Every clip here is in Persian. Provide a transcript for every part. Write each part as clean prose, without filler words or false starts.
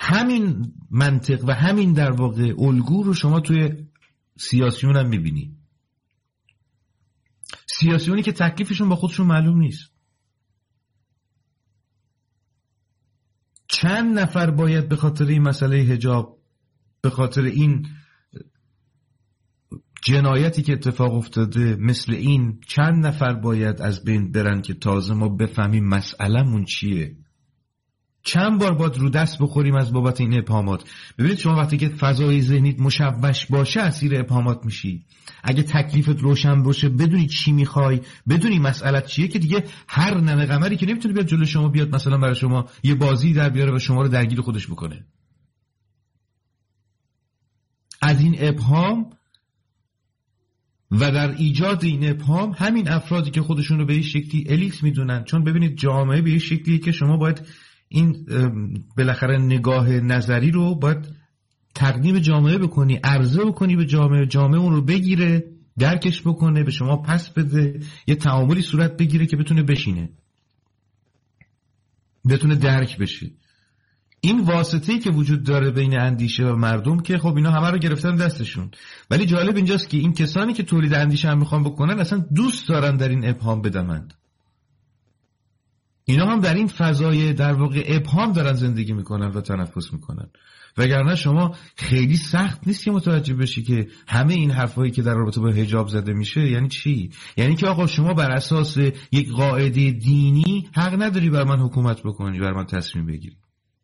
همین منطق و همین در واقع الگو رو شما توی سیاسیون هم میبینی. سیاسیونی که تکلیفشون با خودشون معلوم نیست. چند نفر باید به خاطر این مسئله حجاب، به خاطر این جنایتی که اتفاق افتاده مثل این، چند نفر باید از بین برن که تازه ما بفهمیم مسئله‌مون چیه؟ چند بار باید رو دست بخوریم از بابت این ابهامات؟ ببینید شما وقتی که فضای ذهنیت مشوش باشه اسیر ابهامات میشی. اگه تکلیفت روشن باشه، بدونی چی میخوای، بدونی مسئلت چیه، که دیگه هر نمه قمری که نمیتونه بیاد جلو شما بیاد مثلا برای شما یه بازی در بیاره و شما رو درگیر خودش بکنه. از این ابهام و در ایجاد این ابهام همین افرادی که خودشون رو به این شکلی الیت میدونن، چون ببینید جامعه به این شکلیه که شما باید این بالاخره نگاه نظری رو باید تقدیم جامعه بکنی، عرضه بکنی به جامعه، جامعه اون رو بگیره، درکش بکنه، به شما پس بده، یه تعاملی صورت بگیره که بتونه بشینه، بتونه درک بشه. این واسطه‌ای که وجود داره بین اندیشه و مردم که خب اینا همه رو گرفتن دستشون. ولی جالب اینجاست که این کسانی که تولید اندیشه هم میخوان بکنن اصلا دوست دارن در این ابهام بدمند. اینا هم در این فضای در واقع ابهام دارن زندگی میکنن و تنفس میکنن. وگرنه شما خیلی سخت نیست که متوجه بشی که همه این حرفایی که در رابطه با حجاب زده میشه یعنی چی؟ یعنی که آقا شما بر اساس یک قاعده دینی حق نداری بر من حکومت بکنی، بر من تصمیم بگیری.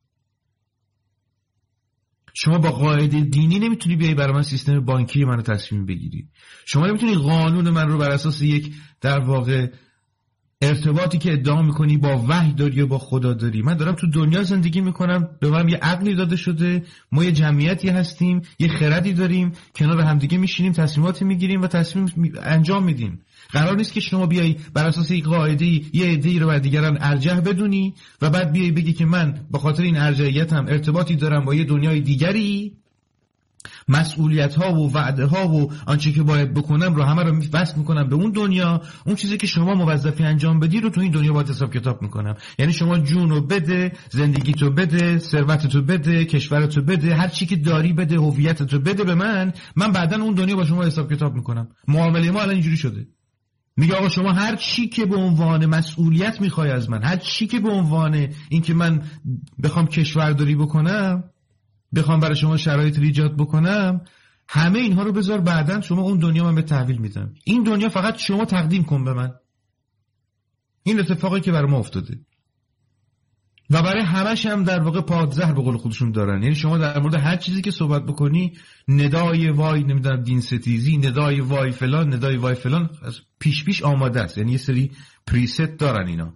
شما با قاعده دینی نمیتونی بیای برای من سیستم بانکی منو تصمیم بگیری. شما نمیتونی قانون من رو بر اساس یک در واقع ارتباطی که ادعا میکنی با وحی داری یا با خدا داری. من دارم تو دنیا زندگی میکنم، به من یه عقلی داده شده، ما یه جمعیتی هستیم، یه خردی داریم، کنار همدیگه میشینیم، تصمیماتی میگیریم و تصمیم انجام میدیم. قرار نیست که شما بیای بر اساس یک قاعده یه عده‌ای رو بر دیگران ارجح بدونی و بعد بیای بگی که من به خاطر این ارجحیتم ارتباطی دارم با یه دنیای دیگری، مسئولیت ها و وعده ها و آنچه که باید بکنم رو همه رو وصل میکنم به اون دنیا. اون چیزی که شما موظفی انجام بدی رو تو این دنیا باید حساب کتاب میکنم. یعنی شما جونو بده، زندگیتو بده، ثروتتو بده، کشورتو بده، هر چی که داری بده، هویتتو بده به من بعداً اون دنیا با شما حساب کتاب میکنم. معامله ما الان اینجوری شده. میگه آقا شما هر چی که به عنوان مسئولیت میخوای از من، هر چی که به عنوان این که من بخوام کشورداری بکنم، بخوام برای شما شرایط ایجاد بکنم، همه اینها رو بذار بعداً شما اون دنیا من به تحویل میدم. این دنیا فقط شما تقدیم کن به من. این اتفاقی که برای ما افتاده و برای همش هم در واقع پادزهر به قول خودشون دارن. یعنی شما در مورد هر چیزی که صحبت بکنی ندای وای نمیدونم دین ستیزی، ندای وای فلان، ندای وای فلان پیش آماده است. یعنی یه سری پریست دارن اینا.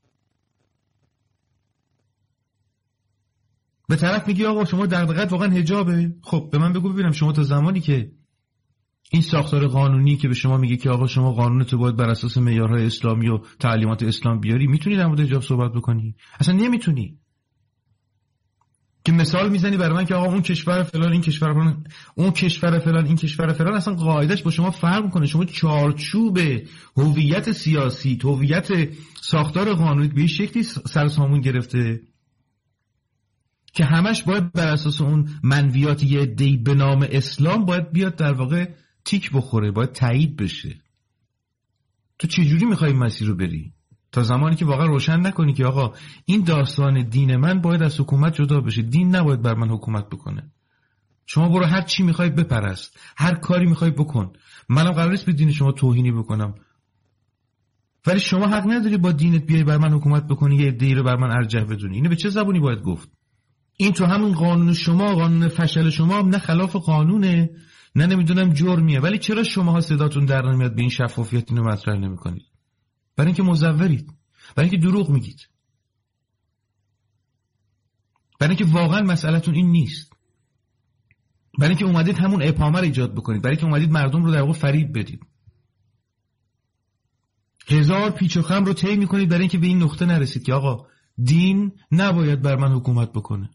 به طرف میگی آقا شما دغدغه‌ت واقعا حجابه. خب به من بگو ببینم شما تا زمانی که این ساختار قانونی که به شما میگه که آقا شما قانونت باید بر اساس معیارهای اسلامی و تعلیمات اسلام بیاری، میتونی در مورد حجاب صحبت بکنی؟ اصلا نمیتونی. که مثال میزنی برای من که آقا اون کشور فلان، این کشور فلان، اون کشور فلان، این کشور فلان، اصلا قاعدش با شما فرق میکنه. شما چارچوب هویت سیاسی، هویت ساختار قانونی به این شکلی سر سامون گرفته که همش باید بر اساس اون منویات یه عده‌ای به نام اسلام باید بیاد در واقع تیک بخوره، باید تایید بشه. تو چجوری میخوای مسیر رو بری؟ تا زمانی که واقعا روشن نکنی که آقا این داستان دین من باید از حکومت جدا بشه، دین نباید بر من حکومت بکنه. شما برو هر چی میخوای بپرست، هر کاری میخوای بکن، منم قرار نیست به دین شما توهینی بکنم، ولی شما حق نداری با دینت بیای بر من حکومت بکنی، یه عده‌ای رو بر من ارجح بدونی. اینو به چه زبونی باید گفت؟ این تو همون قانون شما، قانون فشل شما نه خلاف قانونه نه نمیدونم جرمیه، ولی چرا شماها صداتون در نمیاد به این شفافیت اینو مطرح نمی‌کنید؟ برای اینکه مزورید، برای اینکه دروغ میگید، برای اینکه واقعا مسئله‌تون این نیست، برای اینکه اومدید همون ابهام رو ایجاد بکنید، برای اینکه اومدید مردم رو در واقع فریب بدید. هزار پیچ و خم رو طی می‌کنید برای اینکه به این نقطه نرسید که آقا دین نباید بر من حکومت بکنه.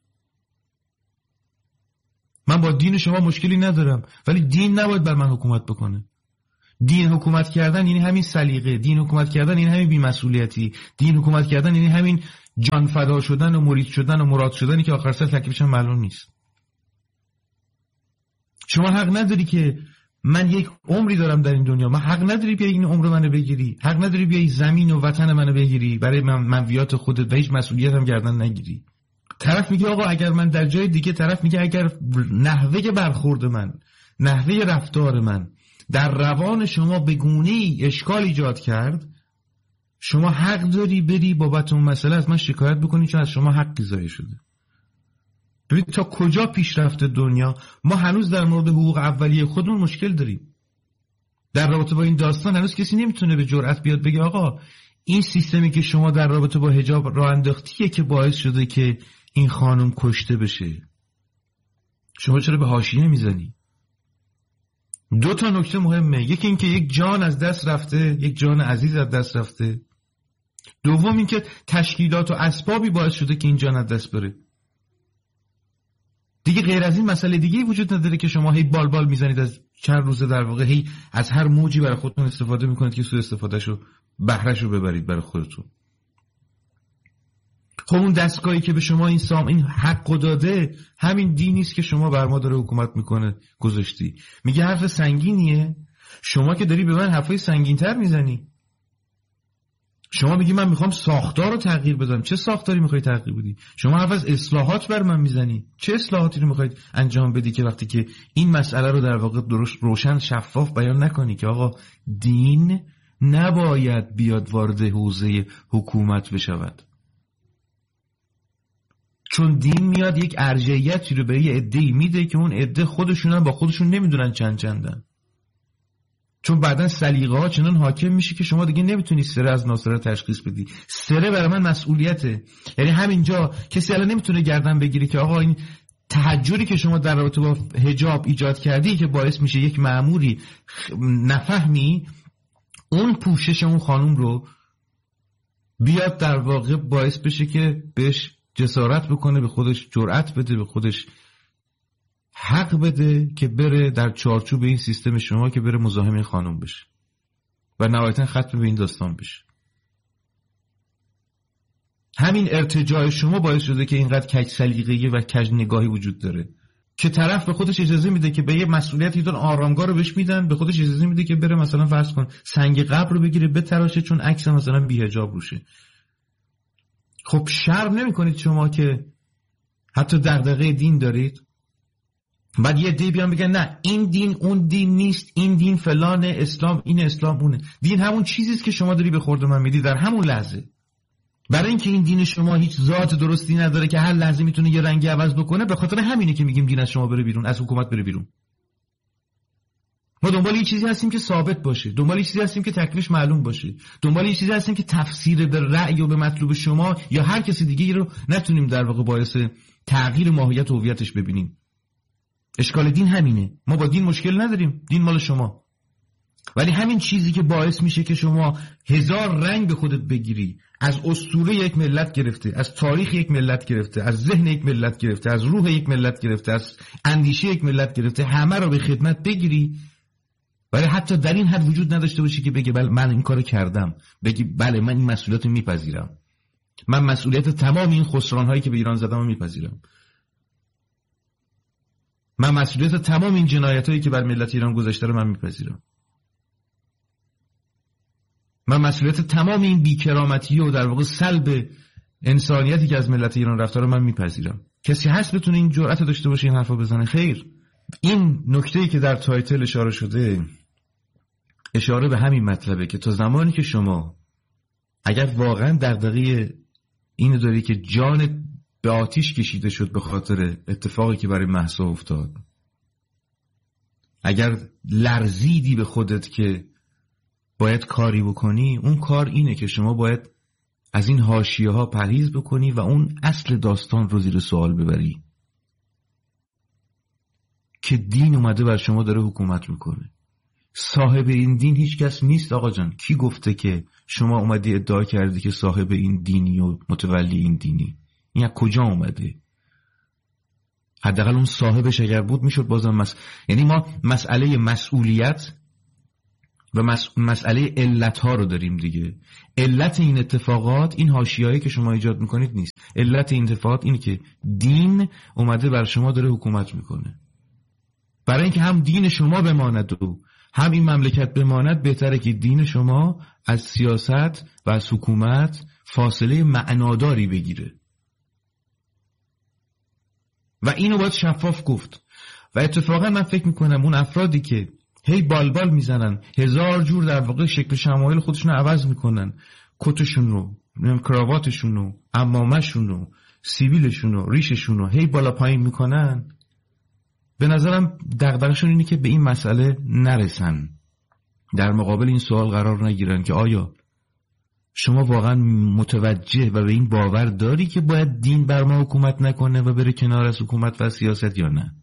من با دین شما مشکلی ندارم، ولی دین نباید بر من حکومت بکنه. دین حکومت کردن یعنی همین سلیقه، دین حکومت کردن یعنی همین بی‌مسئولیتی، دین حکومت کردن یعنی همین جان فدا شدن و مرید شدن و مراد شدنی که آخر سر تکلیفش هم معلوم نیست. شما حق نداری که من یک عمری دارم در این دنیا، من حق نداری بیای این عمر منو بگیری، حق نداری بیای زمین و وطن منو بگیری برای منویات خودت و هیچ مسئولیت هم گردن نگیری. طرف میگه آقا اگر من در جای دیگه، طرف میگه اگر نحوه برخورد من، نحوه رفتار من در روان شما به گونه‌ای اشکال ایجاد کرد، شما حق داری بری بابت اون مسئله از من شکایت بکنی چون از شما حقی ضایع شده. ببین تا کجا پیشرفت دنیا. ما هنوز در مورد حقوق اولیه خودمون مشکل داریم. در رابطه با این داستان هنوز کسی نمیتونه به جرئت بیاد بگه آقا این سیستمی که شما در رابطه با حجاب راه انداختیه که باعث شده که این خانم کشته بشه. شما چرا به حاشیه نمیزنی؟ دو تا نکته مهمه. یکی این که یک جان از دست رفته، یک جان عزیز از دست رفته. دوم این که تشکیلات و اسبابی باعث شده که این جان از دست بره. دیگه غیر از این مسئله دیگه وجود نداره که شما هی بال میزنید از چند روزه در واقع هی از هر موجی برای خودتون استفاده میکنید که سوء استفادهشو بهرهشو ببرید برای خودتون. خب اون دستگاهی که به شما این حقو داده همین دینی است که شما بر ما داره حکومت میکنه گذاشتی. میگه حرف سنگینیه، شما که داری به من حرفای سنگین‌تر میزنی. شما میگی من میخوام ساختار رو تغییر بدم. چه ساختاری میخوای تغییر بدی؟ شما حرف از اصلاحات بر من میزنی. چه اصلاحاتی رو میخواید انجام بدی که وقتی که این مسئله رو در واقع درست روشن شفاف بیان نکنی که آقا دین نباید بیاد وارد حوزه حکومت بشود، چون دین میاد یک ارجحیتی رو به یه عده‌ای میده که اون عده خودشون هم با خودشون نمیدونن چندن، چون بعدن سلیقه ها چنان حاکم میشه که شما دیگه نمیتونی سره از ناسره تشخیص بدی. سره برای من مسئولیته. یعنی همینجا کسی الان نمیتونه گردن بگیره که آقا این تحجری که شما در رابطه با حجاب ایجاد کردی که باعث میشه یک مأموری نفهمی اون پوشش اون خانم رو بیاد در واقع باعث بشه که بهش جسارت بکنه، به خودش جرأت بده، به خودش حق بده که بره در چارچوب این سیستم شما که بره مزاحم خانم بشه و نهایتا ختم به این داستان بشه. همین ارتجاع شما باعث شده که اینقدر کج سلیقه‌ای و کج نگاهی وجود داره که طرف به خودش اجازه میده که به یه مسئولیتی دون آرامگاه رو بهش میدن، به خودش اجازه میده که بره مثلا فرض کن سنگ قبر رو بگیره بتراشه چون عکس مثلا بی‌حجاب روشه. خب شرم نمی‌کنید شما که حتی دغدغه دین دارید؟ بعد یه دی بیان بگن نه این دین اون دین نیست، این دین فلانه، اسلام این، اسلام اونه. دین همون چیزیست که شما داری به خورد من میدی در همون لحظه. برای اینکه این دین شما هیچ ذات درستی نداره که هر لحظه میتونه یه رنگی عوض بکنه، به خاطر همینه که میگیم دین از شما بره بیرون، از حکومت بره بیرون. ما دنبال یه چیزی هستیم که ثابت باشه، دنبال یه چیزی هستیم که تکلیفش معلوم باشه، دنبال یه چیزی هستیم که تفسیر به رأی و به مطلوب شما یا هر کسی دیگه رو نتونیم در واقع باعث تغییر ماهیت و هویتش ببینیم. اشکال دین همینه. ما با دین مشکل نداریم، دین مال شما. ولی همین چیزی که باعث میشه که شما هزار رنگ به خودت بگیری، از اسطوره یک ملت گرفته، از تاریخ یک ملت گرفته، از ذهن یک ملت گرفته، از روح یک ملت گرفته، از اندیشه یک ملت گرفته، همه رو به خدمت بگیری، ولی حتی در این حد وجود نداشته باشی که بگی بله من این کارو کردم، بگی بله من این مسئولیت رو میپذیرم، من مسئولیت تمام این خسران‌هایی که به ایران زدم رو میپذیرم، من مسئولیت تمام این جنایتایی که بر ملت ایران گذشته رو من میپذیرم، من مسئولیت تمام این بیکرامتی و در واقع سلب انسانیتی که از ملت ایران رفته رو من میپذیرم. کسی هست بتونه این جرأت داشته باشه این حرفا بزنه؟ خیر. این نکته‌ای که در تایتل اشاره شده اشاره به همین مطلبه که تا زمانی که شما اگر واقعا دغدغه اینو داری که جان به آتیش کشیده شد به خاطر اتفاقی که برای مهسا افتاد، اگر لرزیدی به خودت که باید کاری بکنی، اون کار اینه که شما باید از این حاشیه ها پرهیز بکنی و اون اصل داستان رو زیر سوال ببری که دین اومده بر شما داره حکومت میکنه. صاحب این دین هیچ کس نیست آقا جان. کی گفته که شما اومدی ادعا کردی که صاحب این دینی و متولی این دینی؟ این از کجا اومده؟ حداقل اون صاحبش اگر بود میشد بازم یعنی ما مسئله مسئولیت و مسئله علت ها رو داریم دیگه. علت این اتفاقات این حاشیه‌ای که شما ایجاد میکنید نیست. علت این اتفاقات اینه که دین اومده بر شما داره حکومت میکنه. برای اینکه هم دین شما بماند و هم این مملکت بماند، بهتره که دین شما از سیاست و از حکومت فاصله معناداری بگیره و اینو باید شفاف گفت. و اتفاقا من فکر میکنم اون افرادی که هی بالبال میزنن، هزار جور در واقع شکل شمایل خودشون رو عوض میکنن، کتشون رو، کراواتشون رو، عمامه‌شون رو، سیبیلشون رو، ریششون رو هی بالا پایین میکنن، به نظرم دغدغه‌شون اینه که به این مسئله نرسن، در مقابل این سوال قرار نگیرن که آیا شما واقعا متوجه و به این باور داری که باید دین بر ما حکومت نکنه و بره کنار از حکومت و سیاست یا نه؟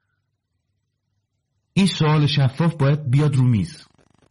این سوال شفاف باید بیاد رو میز،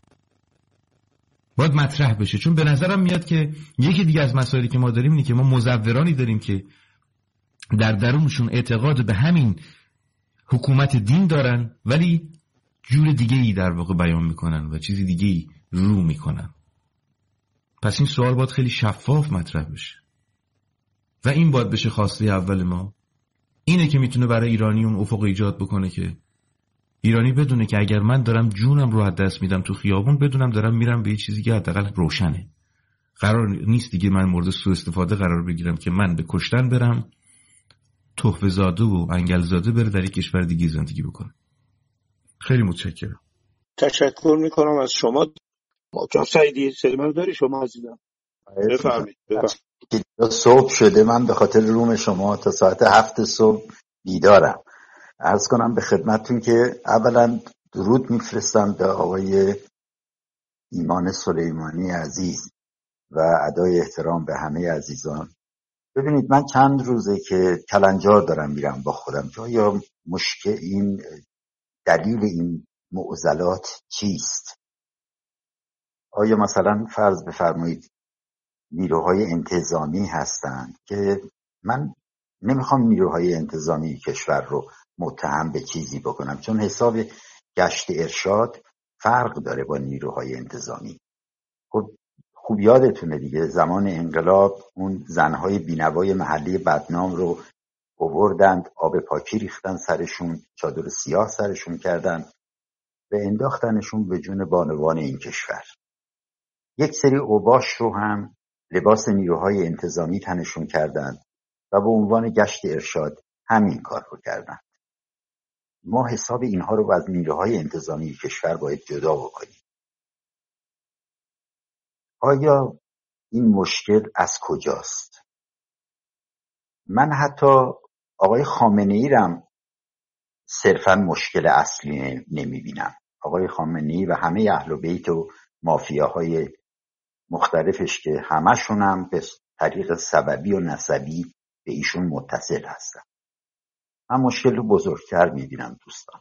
باید مطرح بشه. چون به نظرم میاد که یکی دیگه از مسائلی که ما داریم اینه که ما مزورانی داریم که در درونشون اعتقاد به همین حکومت دین دارن، ولی جور دیگه ای در واقع بیان میکنن و چیزی دیگه ای رو میکنن. پس این سوال باید خیلی شفاف مطرح بشه و این باید بشه خواسته اول ما. اینه که میتونه برای ایرانی اون افق ایجاد بکنه که ایرانی بدونه که اگر من دارم جونم رو از دست میدم تو خیابون، بدونم دارم میرم به یه چیزی که حداقل روشنه. قرار نیست دیگه من مورد سوء استفاده قرار بگیرم که من به کشتن برم، تحفه زاده و انگل زاده بره در یک کشور دیگه زندگی بکنه. خیلی متشکرم. تشکر میکنم از شما. جناب سعیدی، صدای منو داری شما عزیزم؟ بفرمایید. صبح شده، من به خاطر روم شما تا ساعت 7 صبح بیدارم. عرض کنم به خدمتتون که اولا درود میفرستم به آقای ایمان سلیمانی عزیز و ادای احترام به همه عزیزان. ببینید، من چند روزه که کلنجار دارم میرم با خودم که آیا مشکل این دلیل این معضلات چیست؟ آیا مثلا فرض بفرمایید نیروهای انتظامی هستند که من نمیخوام نیروهای انتظامی کشور رو متهم به چیزی بکنم، چون حساب گشت ارشاد فرق داره با نیروهای انتظامی. خوب یادتونه دیگه زمان انقلاب اون زنهای بینوای محلی بدنام رو آوردند، آب پاکی ریختن سرشون، چادر سیاه سرشون کردن و انداختنشون به جون بانوان این کشور. یک سری اوباش رو هم لباس نیروهای انتظامی تنشون کردند و به عنوان گشت ارشاد همین کار رو کردند. ما حساب اینها رو از نیروهای انتظامی کشور باید جدا بکنیم. آیا این مشکل از کجاست؟ من حتی آقای خامنه‌ای رم صرفا مشکل اصلی نمیبینم. آقای خامنه‌ای و همه اهل بیت و مافیاهای مختلفش که همشون هم به طریق سببی و نسبی به ایشون متصل هستن. من مشکل رو بزرگتر میبینم دوستان.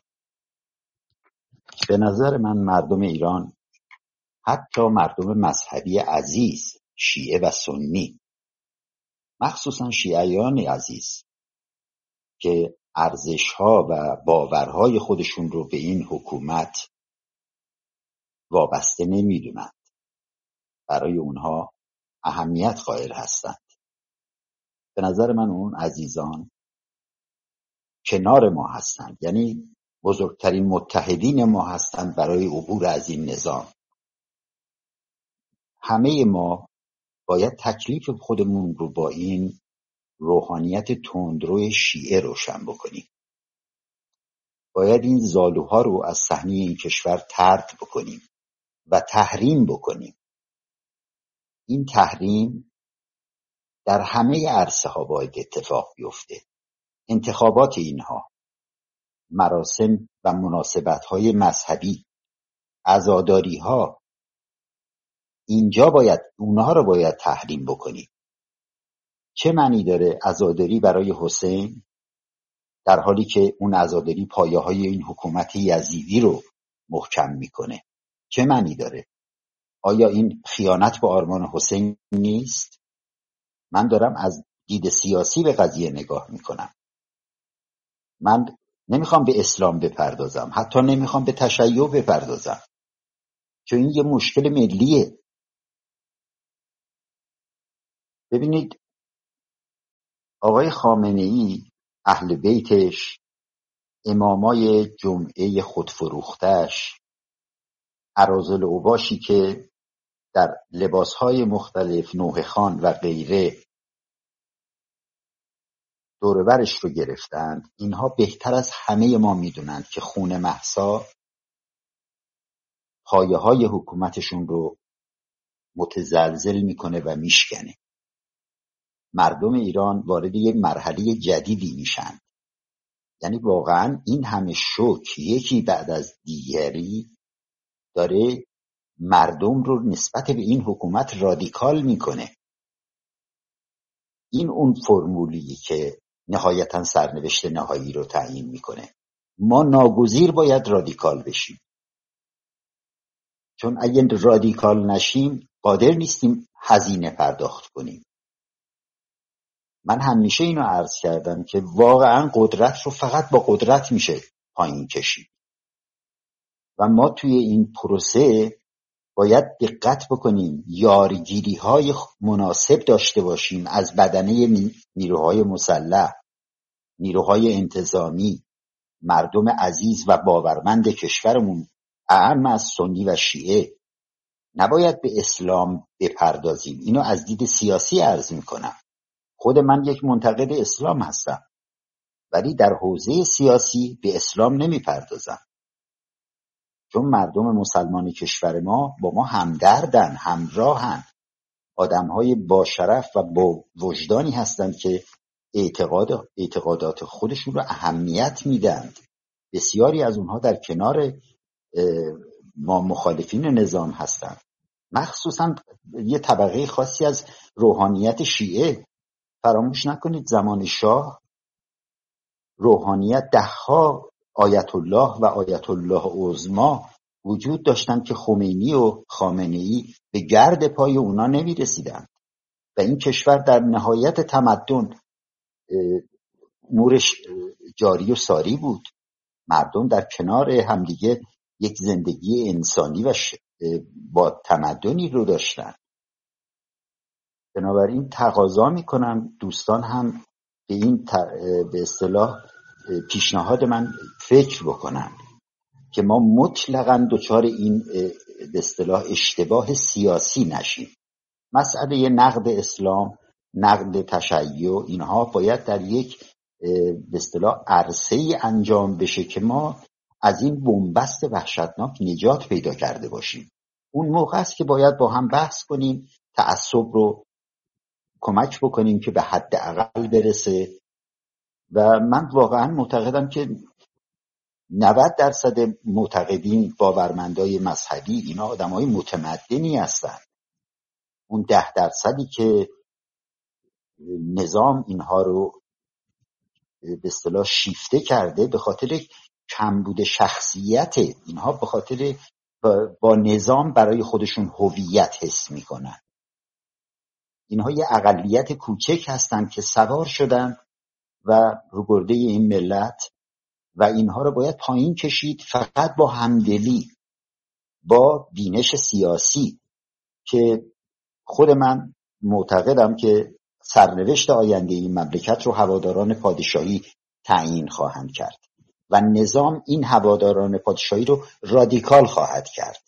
به نظر من مردم ایران، حتی مردم مذهبی عزیز، شیعه و سنی، مخصوصا شیعیان عزیز که ارزش‌ها و باورهای خودشون رو به این حکومت وابسته نمیدونند، برای اونها اهمیت قائل هستند. به نظر من اون عزیزان کنار ما هستند، یعنی بزرگترین متحدین ما هستند برای عبور از این نظام. همه ما باید تکلیف خودمون رو با این روحانیت تندرو شیعه روشن بکنیم. باید این زالوها رو از صحنه این کشور طرد بکنیم و تحریم بکنیم. این تحریم در همه عرصه ها باید اتفاق بیفته. انتخابات اینها، مراسم و مناسبت های مذهبی، عزاداری ها، اینجا باید اونها رو باید تحریم بکنیم. چه معنی داره عزاداری برای حسین در حالی که اون عزاداری پایه های این حکومت یزیدی رو محکم میکنه؟ چه معنی داره؟ آیا این خیانت به آرمان حسین نیست؟ من دارم از دید سیاسی به قضیه نگاه میکنم. من نمیخوام به اسلام بپردازم، حتی نمیخوام به تشیع بپردازم، چون این یه مشکل ملیه. ببینید آقای خامنه‌ای، اهل بیتش، امامای جمعه خودفروختش، اراذل اوباشی که در لباسهای مختلف، نوحه خان و غیره دور برش رو گرفتند، اینها بهتر از همه ما میدونند که خون مهسا پایه های حکومتشون رو متزلزل میکنه و میشکنه. مردم ایران وارد یک مرحله جدیدی میشن. یعنی واقعا این همه شوک یکی بعد از دیگری داره مردم رو نسبت به این حکومت رادیکال میکنه. این اون فرمولی که نهایتا سرنوشت نهایی رو تعیین میکنه. ما ناگزیر باید رادیکال بشیم، چون اگه رادیکال نشیم قادر نیستیم هزینه پرداخت کنیم. من همیشه اینو عرض کردم که واقعا قدرت رو فقط با قدرت میشه پایین کشید و ما توی این پروسه باید دقت بکنیم، یارگیری های مناسب داشته باشیم از بدنه نیروهای مسلح، نیروهای انتظامی، مردم عزیز و باورمند کشورمون، اعم از سنی و شیعه. نباید به اسلام بپردازیم. اینو از دید سیاسی عرض میکنم. خود من یک منتقد اسلام هستم، ولی در حوزه سیاسی به اسلام نمیپردازم، چون مردم مسلمان کشور ما با ما همدردن، همراهن، آدمهای با شرف و با وجدانی هستند که اعتقادات خودشون رو اهمیت میدند. بسیاری از اونها در کنار ما مخالفین نظام هستند، مخصوصا یه طبقه خاصی از روحانیت شیعه. فراموش نکنید زمان شاه روحانیت دهها آیت الله و آیت الله عظمی وجود داشتند که خمینی و خامنه‌ای به گرد پای اونا نمی رسیدند و این کشور در نهایت تمدن امورش جاری و ساری بود. مردم در کنار همدیگه یک زندگی انسانی و با تمدنی رو داشتن. بنابراین تقاضا میکنم دوستان هم به این به اصطلاح پیشنهاد من فکر بکنن که ما مطلقاً دچار این به اصطلاح اشتباه سیاسی نشیم. مسئله نقد اسلام، نقد تشیع، اینها باید در یک به اصطلاح عرصه‌ای انجام بشه که ما از این بنبست وحشتناک نجات پیدا کرده باشیم. اون موقع است که باید با هم بحث کنیم، تعصب رو کمک بکنیم که به حد اقل برسه. و من واقعا معتقدم که 90% معتقدین، باورمندای مذهبی، اینا آدمای متمدنی هستن. اون 10% که نظام اینها رو به اصطلاح شیفته کرده به خاطر کمبود شخصیت اینها، به خاطر با نظام برای خودشون هویت حس میکنن. اینها یه اقلیت کوچک هستن که سوار شدن و روبرده این ملت و اینها رو باید پایین کشید، فقط با همدلی، با بینش سیاسی که خود من معتقدم که سرنوشت آینده این مملکت رو هواداران پادشاهی تعیین خواهند کرد و نظام این هواداران پادشاهی رو رادیکال خواهد کرد.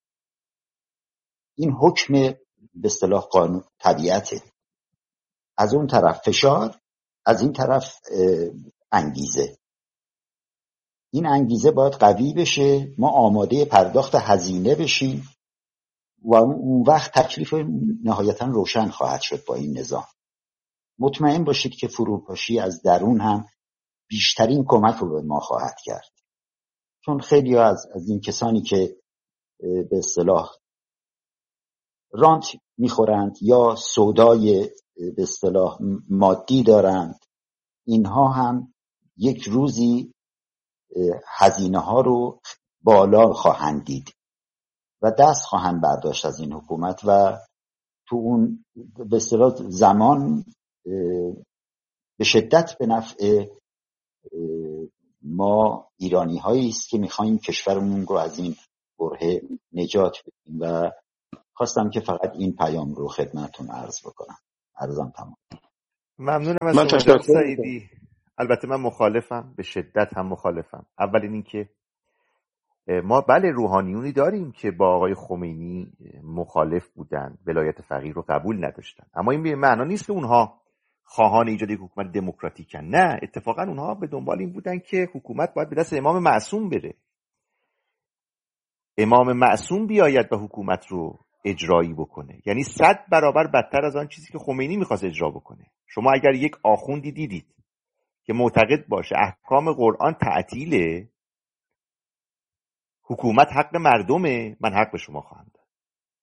این حکم به اصطلاح قانون طبیعته. از اون طرف فشار، از این طرف انگیزه. این انگیزه باید قوی بشه، ما آماده پرداخت هزینه بشیم و اون وقت تکلیف نهایتا روشن خواهد شد با این نظام. مطمئن باشید که فروپاشی از درون هم بیشترین کمک رو به ما خواهد کرد، چون خیلی از این کسانی که به اصطلاح رانت میخورند یا سودای به اصطلاح مادی دارند، اینها هم یک روزی هزینه ها رو بالا خواهند دید و دست خواهند برداشت از این حکومت و تو اون به اصطلاح زمان به شدت به نفع ما ایرانی هایی است که میخوایم کشورمون رو از این برهه نجات بدیم و خواستم که فقط این پیام رو خدمتتون عرض بکنم. عرضم تمام. ممنونم از من شما جناب تشکر میکنم. سعیدی. البته من مخالفم، به شدت هم مخالفم. اولین این که ما بله روحانیونی داریم که با آقای خمینی مخالف بودن، ولایت فقیه رو قبول نداشتن، اما این به معنا نیست که اونها خواهان ایجاد یک حکومت دموکراتیکن. نه، اتفاقا اونها به دنبال این بودن که حکومت باید به دست امام معصوم بره، امام معصوم بیاید و حکومت رو اجرایی بکنه، یعنی 100 برابر بدتر از آن چیزی که خمینی میخواست اجرا بکنه. شما اگر یک آخوندی دیدید که معتقد باشه احکام قرآن تعطیله، حکومت حق مردمه، من حق به شما خواهم داد.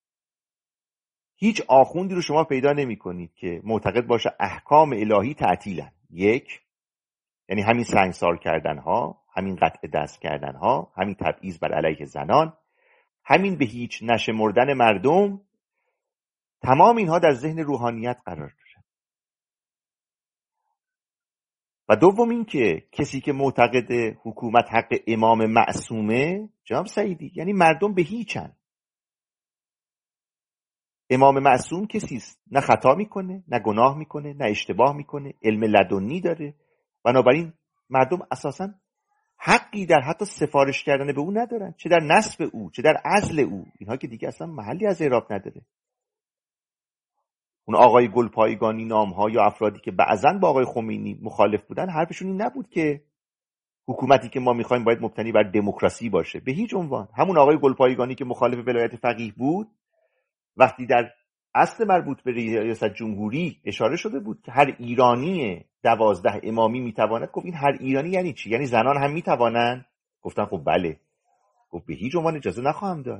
هیچ آخوندی رو شما پیدا نمی کنید که معتقد باشه احکام الهی تعطیلن. یک، یعنی همین سنگسار کردن ها، همین قطع دست کردن ها، همین تبعیض بر علیه زنان، همین به هیچ نشمردن مردم، تمام اینها در ذهن روحانیت قرار داره. و دوم این که کسی که معتقد حکومت حق امام معصومه، جناب سعیدی، یعنی مردم به هیچن. امام معصوم کسیست نه خطا میکنه، نه گناه میکنه، نه اشتباه میکنه، علم لدنی داره، بنابراین مردم اساساً حقی در حتی سفارش کردن به او ندارن، چه در نصب او چه در عزل او. اینها که دیگه اصلا محلی از اعراب نداره. اون آقای گلپایگانی نامها یا افرادی که بعضاً با آقای خمینی مخالف بودن، حرفشون این نبود که حکومتی که ما میخوایم باید مبتنی بر دموکراسی باشه، به هیچ عنوان. همون آقای گلپایگانی که مخالف ولایت فقیه بود، وقتی در اصل مربوط به ریاست جمهوری اشاره شده بود که هر ایرانی 12 امامی میتواند، گفت این هر ایرانی یعنی چی؟ یعنی زنان هم میتوانند؟ گفتن خب بله. گفت به هیچ عنوان اجازه نخواهم داد.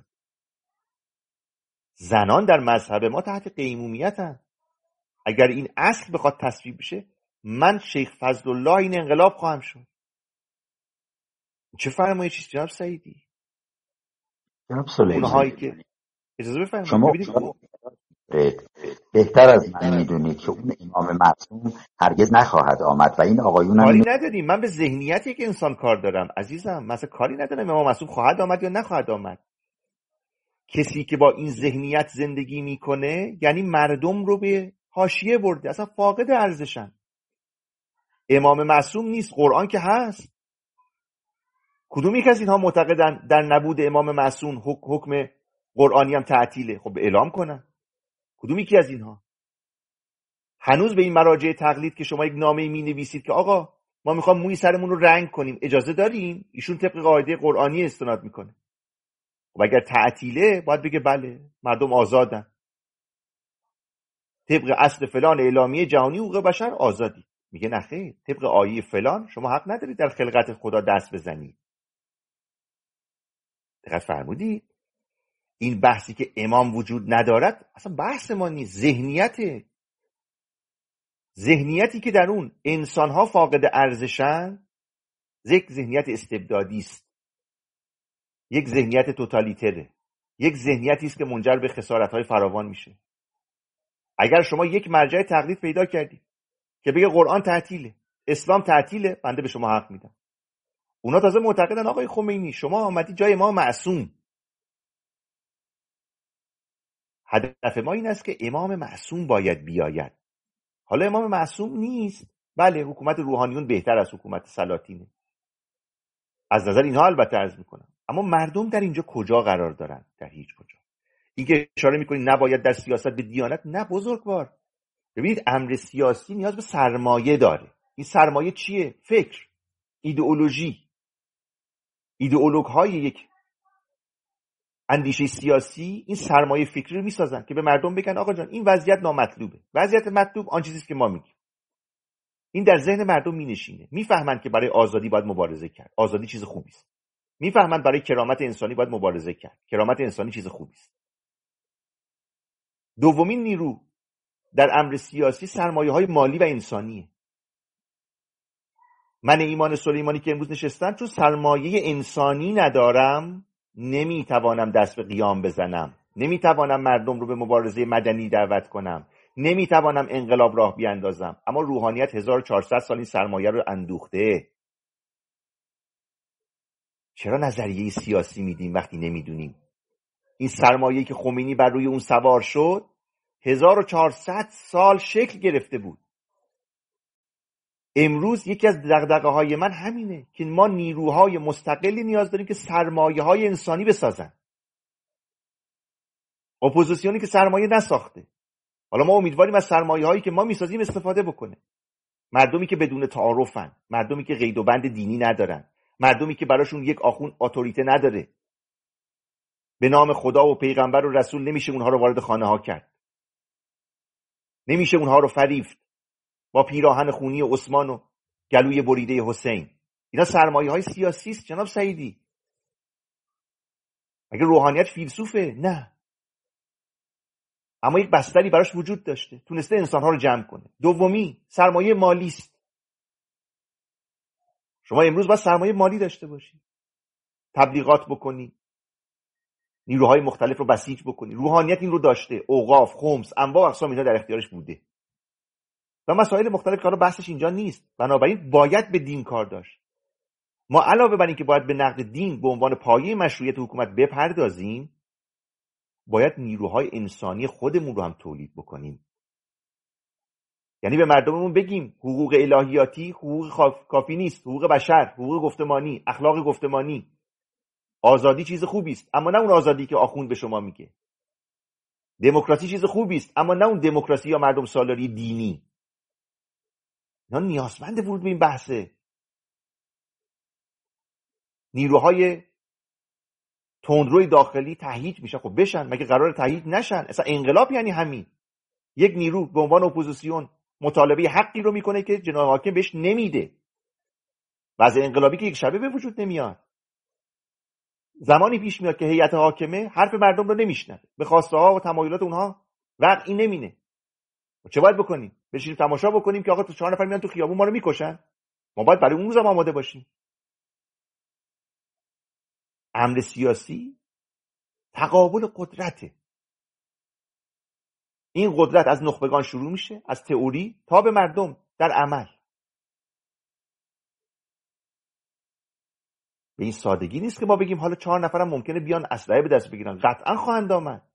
زنان در مذهب ما تحت قیمومیتن. اگر این اصل بخواد تصویب بشه، من شیخ فضل الله این انقلاب خواهم شد. چه فرمایشی چیست جناب سعیدی؟ جناب سلیمانی، اونهایی که اجازه بفرمایید شما ببینید بهتر از من میدونید که اون امام معصوم هرگز نخواهد آمد و این آقایون کاری هم نداریم. من به ذهنیت یک انسان کار دارم عزیزم، مثلا کاری ندارم امام معصوم خواهد آمد یا نخواهد آمد. کسی که با این ذهنیت زندگی میکنه یعنی مردم رو به حاشیه برده، اصلا فاقد ارزشن. امام معصوم نیست، قرآن که هست. کدوم یک از اینها معتقدن در نبود امام معصوم حکم قرآنی هم تعطیله؟ خب اعلام کنن. کدوم یکی از اینها؟ هنوز به این مراجع تقلید که شما یک نامه می نویسید که آقا ما میخوام موی سرمون رو رنگ کنیم، اجازه داریم؟ ایشون طبق قاعده قرآنی استناد میکنه. و اگر تعطیله باید بگه بله مردم آزادن، طبق اصل فلان اعلامیه جهانی حقوق بشر آزادی. میگه نه خیر، طبق آیه فلان شما حق ندارید در خلقت خدا دست بزنید. دقت فرمودید؟ این بحثی که امام وجود ندارد اصلا بحث ما نیست، ذهنیتی که در اون انسانها فاقد ارزشن، یک ذهنیت استبدادی است، یک ذهنیت توتالیتره، یک ذهنیتی است که منجر به خسارت‌های فراوان میشه. اگر شما یک مرجع تقلید پیدا کردید که بگه قرآن تعطیله، اسلام تعطیله، بنده به شما حق میدم. اونا تازه معتقدن آقای خمینی شما آمدی جای ما معصوم. هدف ما این است که امام معصوم باید بیاید. حالا امام معصوم نیست، بله حکومت روحانیون بهتر از حکومت سلاطینه، از نظر اینها البته عرض میکنم، اما مردم در اینجا کجا قرار دارن؟ در هیچ کجا. این که اشاره میکنی نباید در سیاست به دیانت، نه بزرگوار. ببینید امر سیاسی نیاز به سرمایه داره. این سرمایه چیه؟ فکر، ایدئولوژی. ایدئولوگ های یک اندیشه سیاسی این سرمایه فکری رو میسازن که به مردم بگن آقا جان این وضعیت نامطلوبه. وضعیت مطلوب آن چیزیست که ما میگیم. این در ذهن مردم مینشینه. میفهمن که برای آزادی باید مبارزه کرد. آزادی چیز خوبی است. میفهمن برای کرامت انسانی باید مبارزه کرد. کرامت انسانی چیز خوبی است. دومین نیرو در امر سیاسی سرمایه‌های مالی و انسانیه. من ایمان سلیمانی که امروز نشستن چون سرمایه انسانی ندارم نمیتوانم دست به قیام بزنم، نمیتوانم مردم رو به مبارزه مدنی دعوت کنم، نمیتوانم انقلاب راه بیاندازم. اما روحانیت 1400 سال این سرمایه رو اندوخته. چرا نظریه سیاسی میدیم وقتی نمیدونیم؟ این سرمایه‌ای که خمینی بر روی اون سوار شد 1400 سال شکل گرفته بود. امروز یکی از دغدغه‌های من همینه که ما نیروهای مستقلی نیاز داریم که سرمایه‌های انسانی بسازن. اپوزیسیونی که سرمایه نساخته. حالا ما امیدواریم از سرمایه‌هایی که ما میسازیم استفاده بکنه. مردمی که بدون تعارفن، مردمی که قید و بند دینی ندارن، مردمی که براشون یک آخوند اتوریته نداره. به نام خدا و پیغمبر و رسول نمیشه اونها رو وارد خانه ها کرد. نمیشه اونها رو فریفت با پیراهن خونی عثمان و گلوی بریده حسین. اینا سرمایه‌های سیاسی است جناب سعیدی. اگه روحانیت فیلسوفه؟ نه. اما یک بستری براش وجود داشته، تونسته انسان‌ها رو جمع کنه. دومی سرمایه مالی است. شما امروز باید سرمایه مالی داشته باشی، تبلیغات بکنی، نیروهای مختلف رو بسیج بکنی. روحانیت این رو داشته، اوقاف، خمس، انواع اقسام اینا در اختیارش بوده و مسائل مختلف که حالا بحثش اینجا نیست. بنابراین باید به دین کار داشت. ما علاوه بر این که باید به نقد دین به عنوان پایه مشروعیت حکومت بپردازیم، باید نیروهای انسانی خودمون رو هم تولید بکنیم. یعنی به مردممون بگیم حقوق الهیاتی حقوق کافی نیست، حقوق بشر، حقوق گفتمانی، اخلاق گفتمانی، آزادی چیز خوبی است، اما نه اون آزادی که آخوند به شما میگه. دموکراسی چیز خوبی است، اما نه اون دموکراسی یا مردم سالاری دینی. اینا نیازمند ورود به این بحثه. نیروهای تندروی داخلی تهییج میشن. خب بشن، مگه قرار تهییج نشن؟ اصلا انقلاب یعنی همین. یک نیرو به عنوان اپوزیسیون مطالبه حقی رو میکنه که جناب حاکم بهش نمیده. وضع انقلابی که یک شبه به وجود نمیاد. زمانی پیش میاد که هیئت حاکمه حرف مردم رو نمیشنوه، به خواسته ها و تمایلات اونها وقعی نمینه. چه باید بکنیم؟ بشینیم تماشا بکنیم که آقا 4 نفر میان تو خیابون ما رو میکشن؟ ما باید برای اون روزم آماده باشیم. امر سیاسی تقابل قدرته. این قدرت از نخبگان شروع میشه، از تئوری تا به مردم در عمل. به این سادگی نیست که ما بگیم حالا 4 نفرم ممکنه بیان اسلحه به دست بگیرن. قطعا خواهند آمد.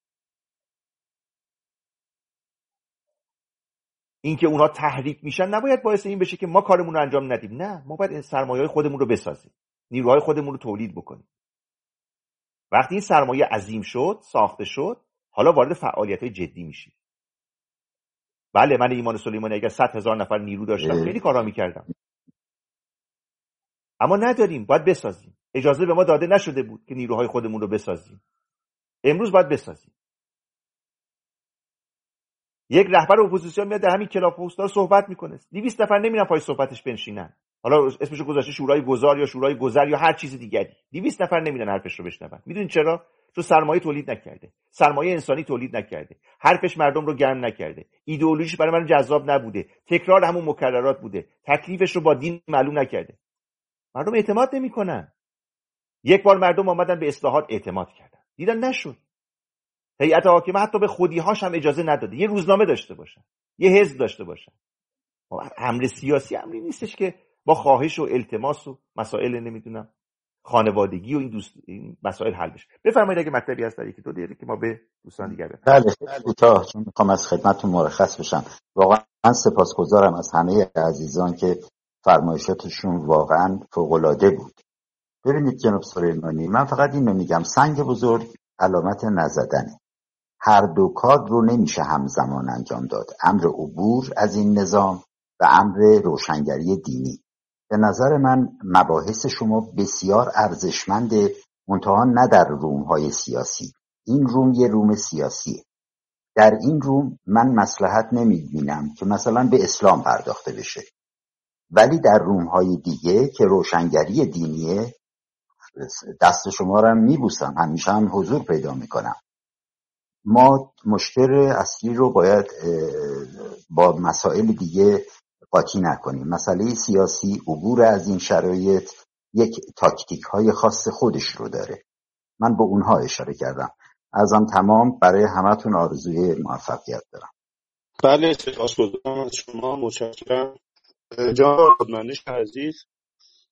این که اونها تحریک میشن نباید باعث این بشه که ما کارمون رو انجام ندیم. نه، ما باید این سرمایه‌های خودمون رو بسازیم، نیروهای خودمون رو تولید بکنیم. وقتی این سرمایه عظیم شد، ساخته شد، حالا وارد فعالیت‌های جدی میشیم. بله، من ایمان سلیمانی اگر 100,000 نفر نیرو داشتم خیلی کارا میکردم. اما نداریم، باید بسازیم. اجازه به ما داده نشده بود که نیروهای خودمون رو بسازیم. امروز باید بسازیم. یک رهبر اپوزیسیون میاد در همین کلاب هاوس داره صحبت میکنه، 200 نفر نمیرن پای صحبتش بنشینن. حالا اسمشو گذاشته شورای گذار یا شورای گذر یا هر چیز دیگری. 200 نفر نمیرن حرفش رو بشنون. میدونید چرا؟ چون سرمایه تولید نکرده، سرمایه انسانی تولید نکرده، حرفش مردم رو گرم نکرده، ایدئولوژیش برای من جذاب نبوده، تکرار همون مکررات بوده، تکلیفش رو با دین معلوم نکرده. مردم اعتماد نمیکنن. یک بار مردم اومدن به اصلاحات اعتماد کردن، دیدن نشد. هیئت حاکمه حتی به خودی‌هاش هم اجازه نداده یه روزنامه داشته باشن، یه حزب داشته باشن. امر سیاسی امری نیستش که با خواهش و التماس و مسائل نمیدونم خانوادگی و این مسائل حل بشه. بفرمایید اگه مطلبی هست در یکی دو دقیقه که ما به دوستان دیگه بله کوتاه، چون میخوام از خدمتتون مرخص بشم. واقعا سپاسگزارم از همه عزیزان که فرمایشاتشون واقعا فوق‌العاده بود. ببینید جناب سلیمانی، من فقط اینو میگم، سنگ بزرگ علامت نزدنه. هر دو کار رو نمیشه همزمان انجام داد، امر عبور از این نظام و امر روشنگری دینی. به نظر من مباحث شما بسیار ارزشمنده، منتها نه در روم‌های سیاسی. این روم یه روم سیاسیه. در این روم من مصلحت نمیبینم که مثلا به اسلام پرداخته بشه، ولی در روم‌های دیگه که روشنگری دینیه دست شما رو میبوسم، همیشه هم حضور پیدا میکنم. ما مشکل اصلی رو باید با مسائل دیگه قاطی نکنیم. مسئله سیاسی عبور از این شرایط یک تاکتیک های خاص خودش رو داره. من به اونها اشاره کردم. ازم تمام، برای همتون آرزوی موفقیت دارم. بله، سپاسگزارم از شما، متشکرم. جناب خدمانش عزیز،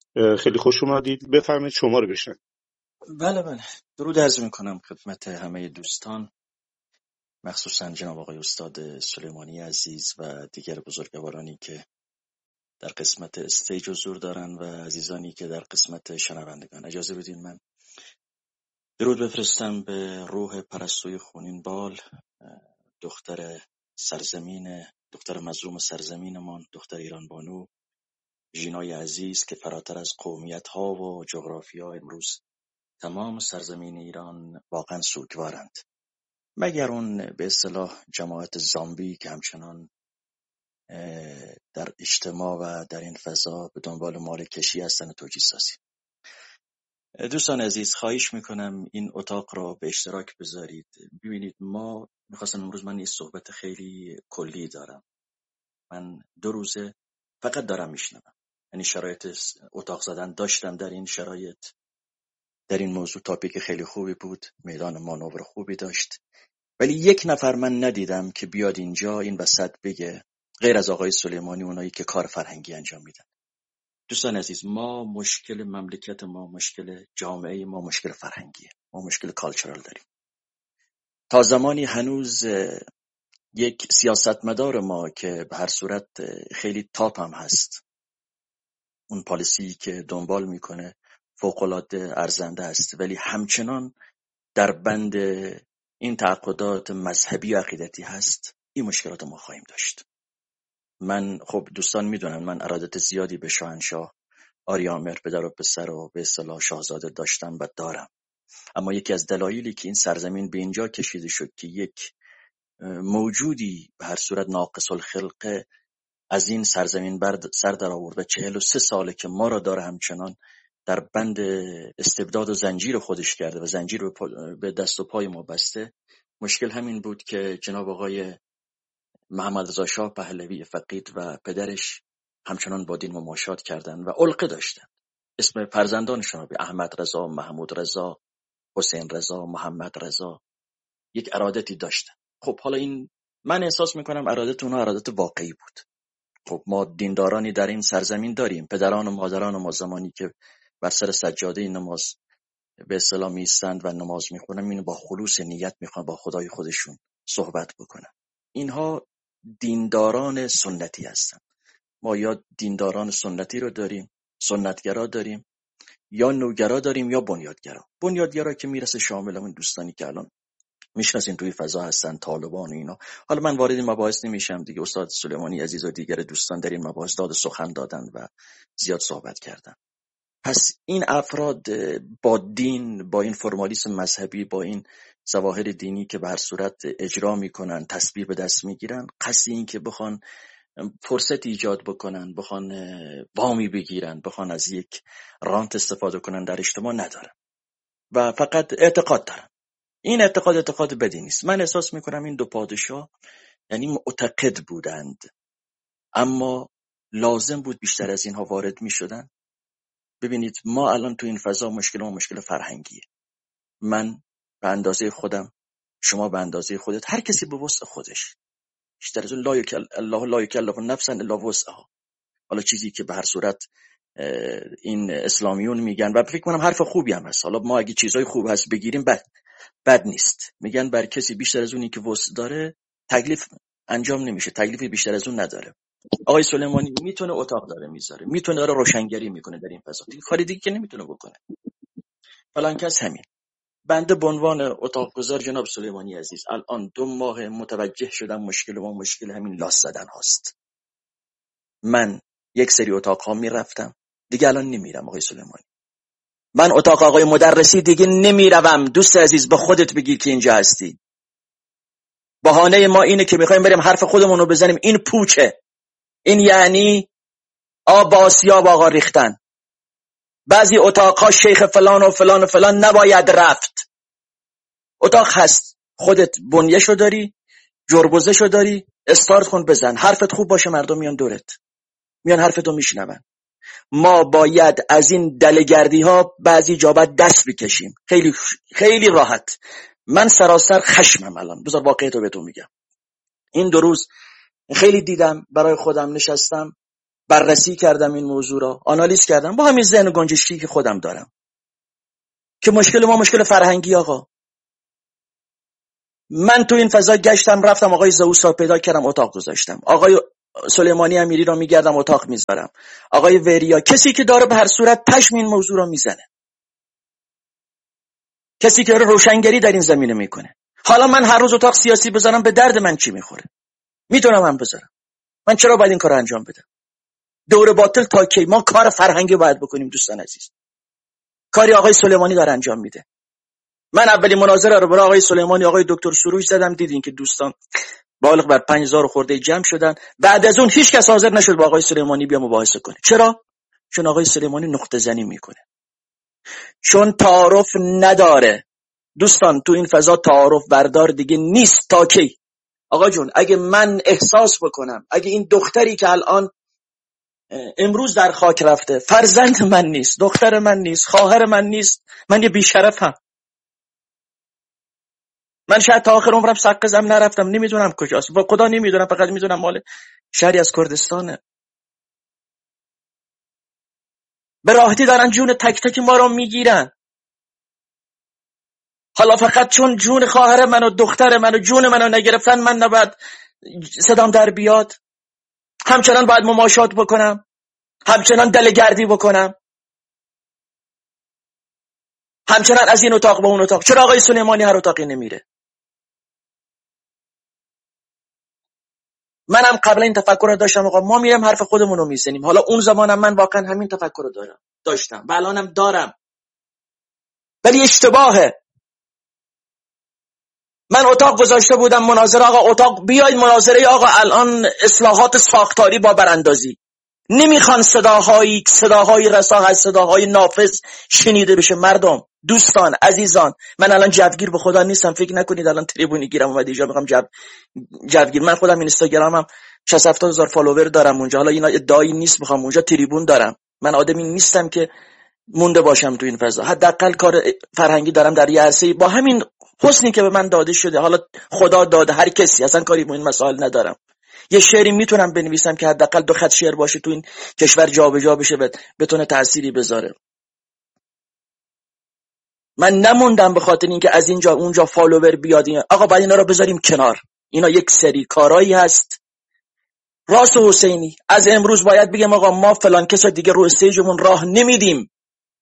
خیلی خوش اومدید. بفرمایید شما رو بشنویم. بله درود عرض میکنم خدمت همه دوستان، مخصوصا جناب آقای استاد سلیمانی عزیز و دیگر بزرگوارانی که در قسمت استیج حضور دارن و عزیزانی که در قسمت شنوندگان. اجازه بدین من درود بفرستم به روح پرستوی خونین بال، دختر مظلوم سرزمینمان، دختر ایران بانو ژینای عزیز که فراتر از قومیت ها و جغرافیا امروز تمام سرزمین ایران واقعا سوگوارند، مگر اون به اصطلاح جماعت زامبی که همچنان در اجتماع و در این فضا به دنبال مال کشی هستن و توجیه سازی. دوستان عزیز، خواهش میکنم این اتاق را به اشتراک بذارید. ببینید، ما میخواستم امروز من یه صحبت خیلی کلی دارم. من 2 روزه فقط دارم میشنوم، یعنی شرایط اتاق زدن داشتم در این شرایط. در این موضوع تاپیک خیلی خوبی بود، میدان مانور خوبی داشت، ولی یک نفر من ندیدم که بیاد اینجا این وسط بگه، غیر از آقای سلیمانی، اونایی که کار فرهنگی انجام میدن. دوستان عزیز، ما مشکل مملکت ما، مشکل جامعه ما، مشکل فرهنگیه. ما مشکل کالچرال داریم. تا زمانی هنوز یک سیاستمدار ما که به هر صورت خیلی تاپ هم هست، اون پالیسی که دنبال میکنه فوق‌العاده ارزنده است، ولی همچنان در بند این تعهدات مذهبی و عقیدتی هست، این مشکلات ما خواهیم داشت. من خب دوستان میدونن من ارادت زیادی به شاهنشاه آریامر پدر و پسر و به اصطلاح شاهزاده داشتم و دارم، اما یکی از دلایلی که این سرزمین به اینجا کشیده شد که یک موجودی به هر صورت ناقص الخلقه از این سرزمین سر در آورد و 43 ساله که ما را داره همچنان در بند استبداد و زنجیر خودش کرده و زنجیر به دست و پای ما بسته. مشکل همین بود که جناب آقای محمد رضا شاه پهلوی فقید و پدرش همچنان با دین مماشات کردند و علقه داشتند. اسم فرزندانشون به احمد رضا، محمود رضا، حسین رضا، محمد رضا، یک ارادتی داشتن. خب حالا این من احساس میکنم ارادت اونها ارادت واقعی بود. خب ما دیندارانی در این سرزمین داریم، پدران و مادران ما زمانی که بر سر سجاده نماز به اصطلاح میستند و نماز میخونن، اینو با خلوص نیت میخوان با خدای خودشون صحبت بکنن. اینها دینداران سنتی هستن. ما یا دینداران سنتی رو داریم، سنتگرا داریم، یا نوگرا داریم، یا بنیادگرا. بنیادگرا که میرسه شامل اون دوستانی که الان میشناسین توی فضا هستن، طالبان و اینا. حالا من وارد این مباحث نمیشم دیگه، استاد سلیمانی عزیز و دیگر دوستان در این مباحث داد سخن دادن و زیاد صحبت کردن. پس این افراد با دین، با این فرمالیسم مذهبی، با این ظواهر دینی که به هر صورت اجرا میکنن، تسبیح به دست میگیرن، قصد این که بخوان فرصت ایجاد بکنن، بخوان وامی بگیرن، بخوان از یک رانت استفاده کنن در اجتماع ندارن و فقط اعتقاد دارن. این اعتقاد بدی نیست. من احساس میکنم این 2 پادشاه یعنی معتقد بودند، اما لازم بود بیشتر از اینها وارد میشدن. ببینید، ما الان تو این فضا مشکل فرهنگیه. من به اندازه خودم، شما به اندازه خودت، هر کسی به وسع خودش. بیشتر از اون لا یکلف نفسا الا وسعها. حالا چیزی که به هر صورت این اسلامیون میگن و فکر کنم حرف خوبی هم هست، حالا ما اگه چیزای خوب هست بگیریم بد نیست. میگن بر کسی بیشتر از اونی که وسع داره تکلیف انجام نمیشه، تکلیفی بیشتر از اون نداره. آقای سلیمانی میتونه اتاق داره میذاره، میتونه داره روشنگری میکنه در این فضا، کاری دیگه که نمیتونه بکنه. فلان کس همین. بنده به عنوان اتاق گذار جناب سلیمانی عزیز الان 2 ماه متوجه شدم مشکل همین لاس زدن هاست. من یک سری اتاق ها میرفتم، دیگه الان نمیرم آقای سلیمانی. من اتاق آقای مدرسی دیگه نمیروم. دوست عزیز به خودت بگیر که اینجا هستی. بهانه ما اینه که میخوایم بریم حرف خودمون رو بزنیم. این پوچه. این یعنی آب آسیاب آقا ریختن. بعضی اتاقها شیخ فلان و فلان و فلان نباید رفت. اتاق هست، خودت بنیه‌شو داری، جربوزه‌شو داری، استارت کن بزن. حرفت خوب باشه، مردم میان دورت، میان حرفتو میشنون. ما باید از این دلگردی ها بعضی جا باید دست بکشیم. خیلی خیلی راحت. من سراسر خشمم الان. بذار واقعیتو بهتون میگم. این 2 روز خیلی دیدم، برای خودم نشستم بررسی کردم این موضوع را، آنالیز کردم با همین ذهن گنجشکی که خودم دارم که مشکل ما مشکل فرهنگی. آقا من تو این فضا گشتم، رفتم آقای زئوس را پیدا کردم، اتاق گذاشتم. آقای سلیمانی امیری را میگردم، اتاق میذارم. آقای وریا، کسی که داره به هر صورت پشم این موضوع را میزنه، کسی که داره روشنگری در این زمینه میکنه. حالا من هر روز اتاق سیاسی بذارم به درد من چی میخوره؟ میتونم هم بذارم. من چرا باید این کار انجام بدم؟ دور باطل تا کی؟ ما کار فرهنگی باید بکنیم دوستان عزیز. کاری آقای سلیمانی داره انجام میده. من اولین مناظره رو برای آقای سلیمانی آقای دکتر سروش زدم، دیدین که دوستان بالغ بر 5000 خورده جمع شدن. بعد از اون هیچ کس حاضر نشد با آقای سلیمانی بیا مباحثه کنه. چرا؟ چون آقای سلیمانی نقطه زنی میکنه، چون تعارف نداره. دوستان تو این فضا تعارف بردار دیگه نیست. تا کی؟ آقا جون، اگه من احساس بکنم اگه این دختری که الان امروز در خاک رفته فرزند من نیست، دختر من نیست، خواهر من نیست، من یه بیشرفم، من شاید تا آخر عمرم سقزم نرفتم، نمیدونم کجاست، با خدا نمیدونم، فقط میدونم مال شهری از کردستانه. به راحتی دارن جون تک تک ما رو میگیرن. حالا فقط چون جون خواهر من و دختر من و جون منو نگرفتن من نباید صدام در بیاد؟ همچنان باید مماشات بکنم؟ همچنان دلگردی بکنم؟ همچنان از این اتاق به اون اتاق؟ چرا آقای سلیمانی هر اتاقی نمیره؟ منم قبلا این تفکر رو داشتم، آقا ما میریم حرف خودمون رو میزنیم. حالا اون زمانم من واقعا همین تفکر رو داشتم و الانم دارم، ولی اشتباهه. من اتاق گذاشته بودم مناظره، آقا اتاق بیاید مناظره، آقا الان اصلاحات ساختاری با براندازی. نمیخوان صداهای رسا، صداهای نافذ شنیده بشه. مردم، دوستان، عزیزان، من الان جوگیر به خدا نیستم، فکر نکنید الان تریبونی گیرم اومد اینجا میخوام جوگیر. من خودم اینستاگرامم 60-70 هزار فالوور دارم اونجا، حالا اینا ادعایی نیست میخوام اونجا تریبون دارم. من آدمی نیستم که مونده باشم تو این فضا، حداقل کار فرهنگی دارم در یه عرصه‌ای با همین حسنی که به من داده شده. حالا خدا داده هر کسی، اصلا کاری با این مسائل ندارم. یه شعری میتونم بنویسم که حداقل 2 خط شعر باشه تو این کشور جابجا بشه، بتونه تأثیری بذاره. من نموندم به خاطر اینکه از اینجا اونجا فالوور بیاد. آقا باید اینا رو بذاریم کنار. اینا یک سری کارایی هست. راست حسینی از امروز باید بگم آقا ما فلان کسا دیگه رو استیجمون راه نمیدیم.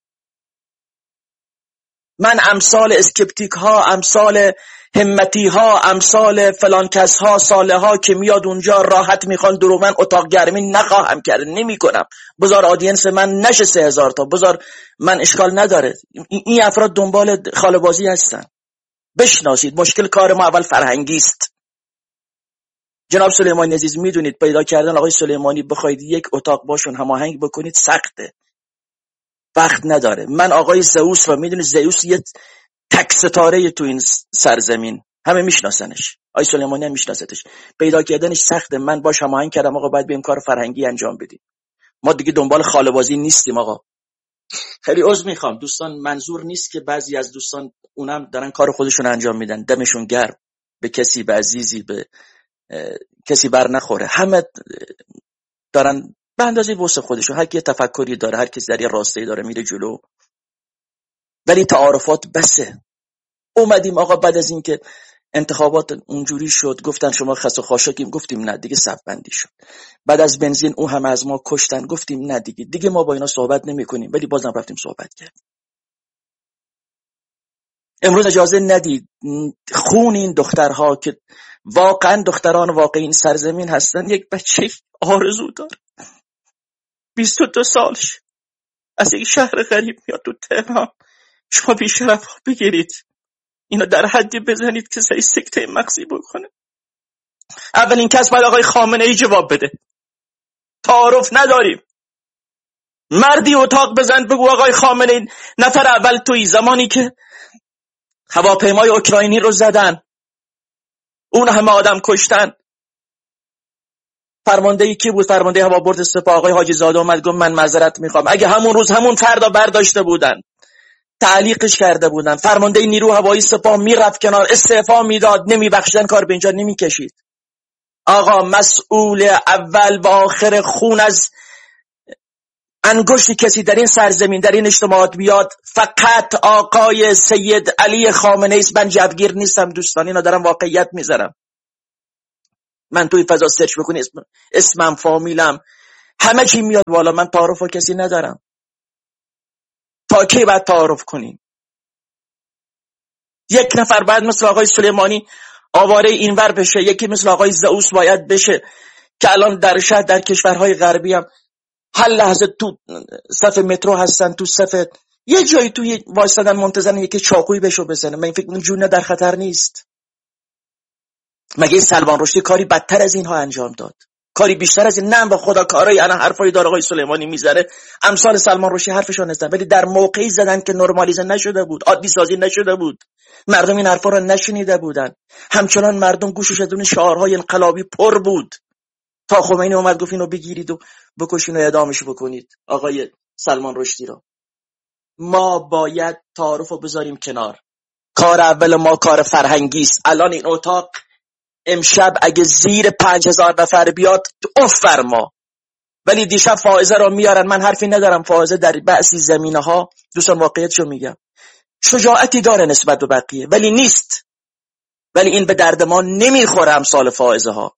من امثال اسکپتیک ها، امثال همتی ها، امثال فلان کس ها، ساله ها که میاد اونجا راحت میخوان درو من اتاق گرمی نخواهم کرد، نمی کنم. بذار آدینس من نشه 3000 تا، بذار من، اشکال نداره. این افراد دنبال خاله بازی هستن. بشناسید مشکل کار ما اول فرهنگی است. جناب سلیمانی عزیز میدونید پیدا کردن آقای سلیمانی بخواید یک اتاق باشون هماهنگ بکنید سخته، وقت نداره. من آقای زئوس رو میدونید، زئوس یه تک ستاره تو این سرزمین، همه میشناسنش، آقای سلیمانی هم میشناستش. پیدا کردنش سخته. من باش هماهنگ کردم آقا باید بریم کار فرهنگی انجام بدیم. ما دیگه دنبال خاله بازی نیستیم. آقا خیلی عذر میخوام دوستان، منظور نیست که بعضی از دوستان اونم دارن کار خودشون انجام میدن، دمشون گرم، به کسی، به عزیزی، به کسی بر نخوره. همه دارن به اندازه وسع خودشون، هر کی تفکری داره، هر کسی در یه راسته‌ای داره میره جلو. ولی تعارفات بسه. اومدیم آقا بعد از اینکه انتخابات اونجوری شد گفتن شما خس و خاشاکیم، گفتیم نه دیگه، صف بندی شد. بعد از بنزین اون همه از ما کشتن، گفتیم نه دیگه ما با اینا صحبت نمی‌کنیم، ولی بازم رفتیم صحبت کردیم. امروز اجازه ندید خون این دخترها که واقعا دختران واقعی این سرزمین هستن، یک بچه آرزو داره 22 سالش از یک شهر غریب میاد تو تهران، شما بیشرف بگیرید اینو در حدی بزنید که سعی سکته مغزی بکنه. اولین کس باید آقای خامنه ای جواب بده. تعارف نداریم. مردی اتاق بزن بگو آقای خامنه ای نفر اول توی، زمانی که هواپیمای اوکراینی رو زدن اون همه آدم کشتن، فرماندهی کی بود؟ فرمانده هوابرد سپاه آقای حاجی زاده اومد گفت من معذرت میخوام. اگه همون روز همون فردا برداشته بودن تعلیقش کرده بودن، فرمانده نیرو هوایی سپاه میرفت کنار، استعفا میداد، نمیبخشیدن، کار به اینجا نمیکشید. آقا مسئول اول و آخر خون از انگشت کسی در این سرزمین در این اجتماعات بیاد فقط آقای سید علی خامنه‌ای است. من جوگیر نیستم دوستان، اینا دارم واقعیت میذارم. من توی فضا سرچ بکنی اسمم فامیلم همه چی میاد بالا. من تعارف با کسی ندارم. تا کی باید تعارف کنیم؟ یک نفر باید مثل آقای سلیمانی آواره اینور بشه، یکی مثل آقای زئوس باید بشه که الان در شهر در کشورهای غربی هم هر لحظه تو صف مترو هستن، تو صف یه جایی توی وایسادن منتظرن یکی چاقویی بهشو بزنه. من فکر می‌کنم جون در خطر نیست؟ مگه سلمان رشدی کاری بدتر از اینها انجام داد؟ کاری بیشتر از این؟ نه با خدا کارای انا حرفای داره آقای سلیمانی میذاره، امثال سلمان رشدی حرفشو نزدن، ولی در موقعی زدن که نرمالیزه نشده بود، عادی سازی نشده بود، مردم این حرفا رو نشنیده بودن. همچنان مردم گوشش از اون شعارهای انقلابی پر بود تا خمینی اومد گفت اینو بگیرید و بکشین و اعدامش بکنید آقای سلمان رشدی رو. ما باید تعارف رو بذاریم کنار. کار اول ما کار فرهنگی است. الان این اتاق امشب اگه زیر 5000 نفر بیاد اف فرما، ولی دیشب فائزه رو میارن. من حرفی ندارم، فائزه در بعضی زمینه‌ها دوستان واقعیتشو میگم شجاعتی داره نسبت به بقیه، ولی نیست. ولی این به درد ما نمیخوره. امثال فائزه ها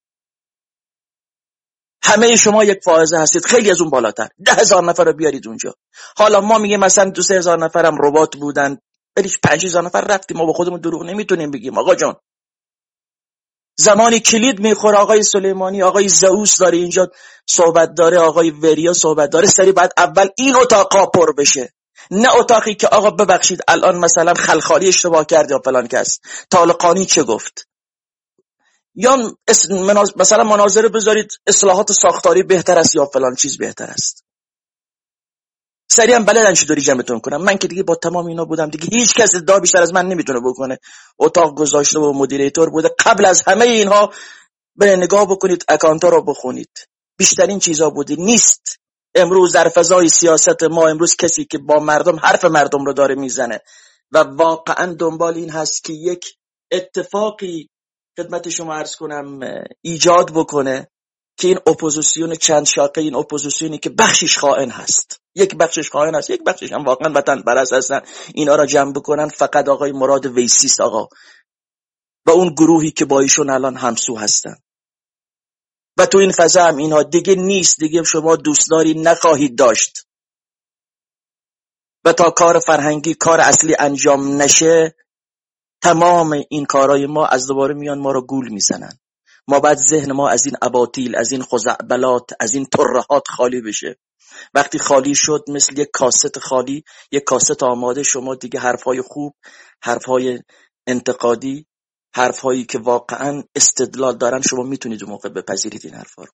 همه شما یک فائزه هستید، خیلی از اون بالاتر 10,000 نفر رو بیارید اونجا. حالا ما میگیم مثلا 2-3,000 نفرم ربات بودن، ولی 5,000 نفر رفتیم. ما به خودمون دروغ نمیتونیم بگیم. آقا جان زمانی کلید میخوره آقای سلیمانی، آقای زئوس داره اینجا صحبت داره، آقای وریا صحبت داره، سری بعد اول این اتاقا پر بشه، نه اتاقی که آقا ببخشید الان مثلا خلخالی اشتباه کرد یا فلان کس طالقانی چه گفت، یا مثلا مناظره بذارید اصلاحات ساختاری بهتر است یا فلان چیز بهتر است. سریعا بلدن چطوری جمعتون کنم. من که دیگه با تمام اینا بودم دیگه، هیچ کس ادعا بیشتر از من نمیتونه بکنه. اتاق گذاشته و مدیریتور بوده. قبل از همه اینها به نگاه بکنید، اکانتا رو بخونید، بیشترین چیزا بوده. نیست امروز در فضای سیاست ما امروز کسی که با مردم حرف مردم رو داره میزنه و واقعا دنبال این هست که یک اتفاقی خدمت شما عرض کنم ایجاد بکنه که این اپوزیسیون چند شاقه، این اپوزیسیونی که بخشش خائن هست، یک بخشش خائن هست، یک بخشش هم واقعا وطن پرست هستن، اینا را جمع بکنن فقط آقای مراد ویسیست آقا و اون گروهی که با ایشون الان همسو هستن. و تو این فضا هم اینها دیگه نیست، دیگه شما دوستداری نخواهید داشت. و تا کار فرهنگی کار اصلی انجام نشه تمام این کارهای ما از دوباره میان ما رو گول میزنن. ما بعد ذهن ما از این اباطیل، از این خزعبلات، از این ترهات خالی بشه. وقتی خالی شد مثل یک کاست خالی، یک کاست آماده، شما دیگه حرفهای خوب، حرفهای انتقادی، حرفهایی که واقعا استدلال دارن شما میتونید اون موقع بپذیرید این حرفا رو.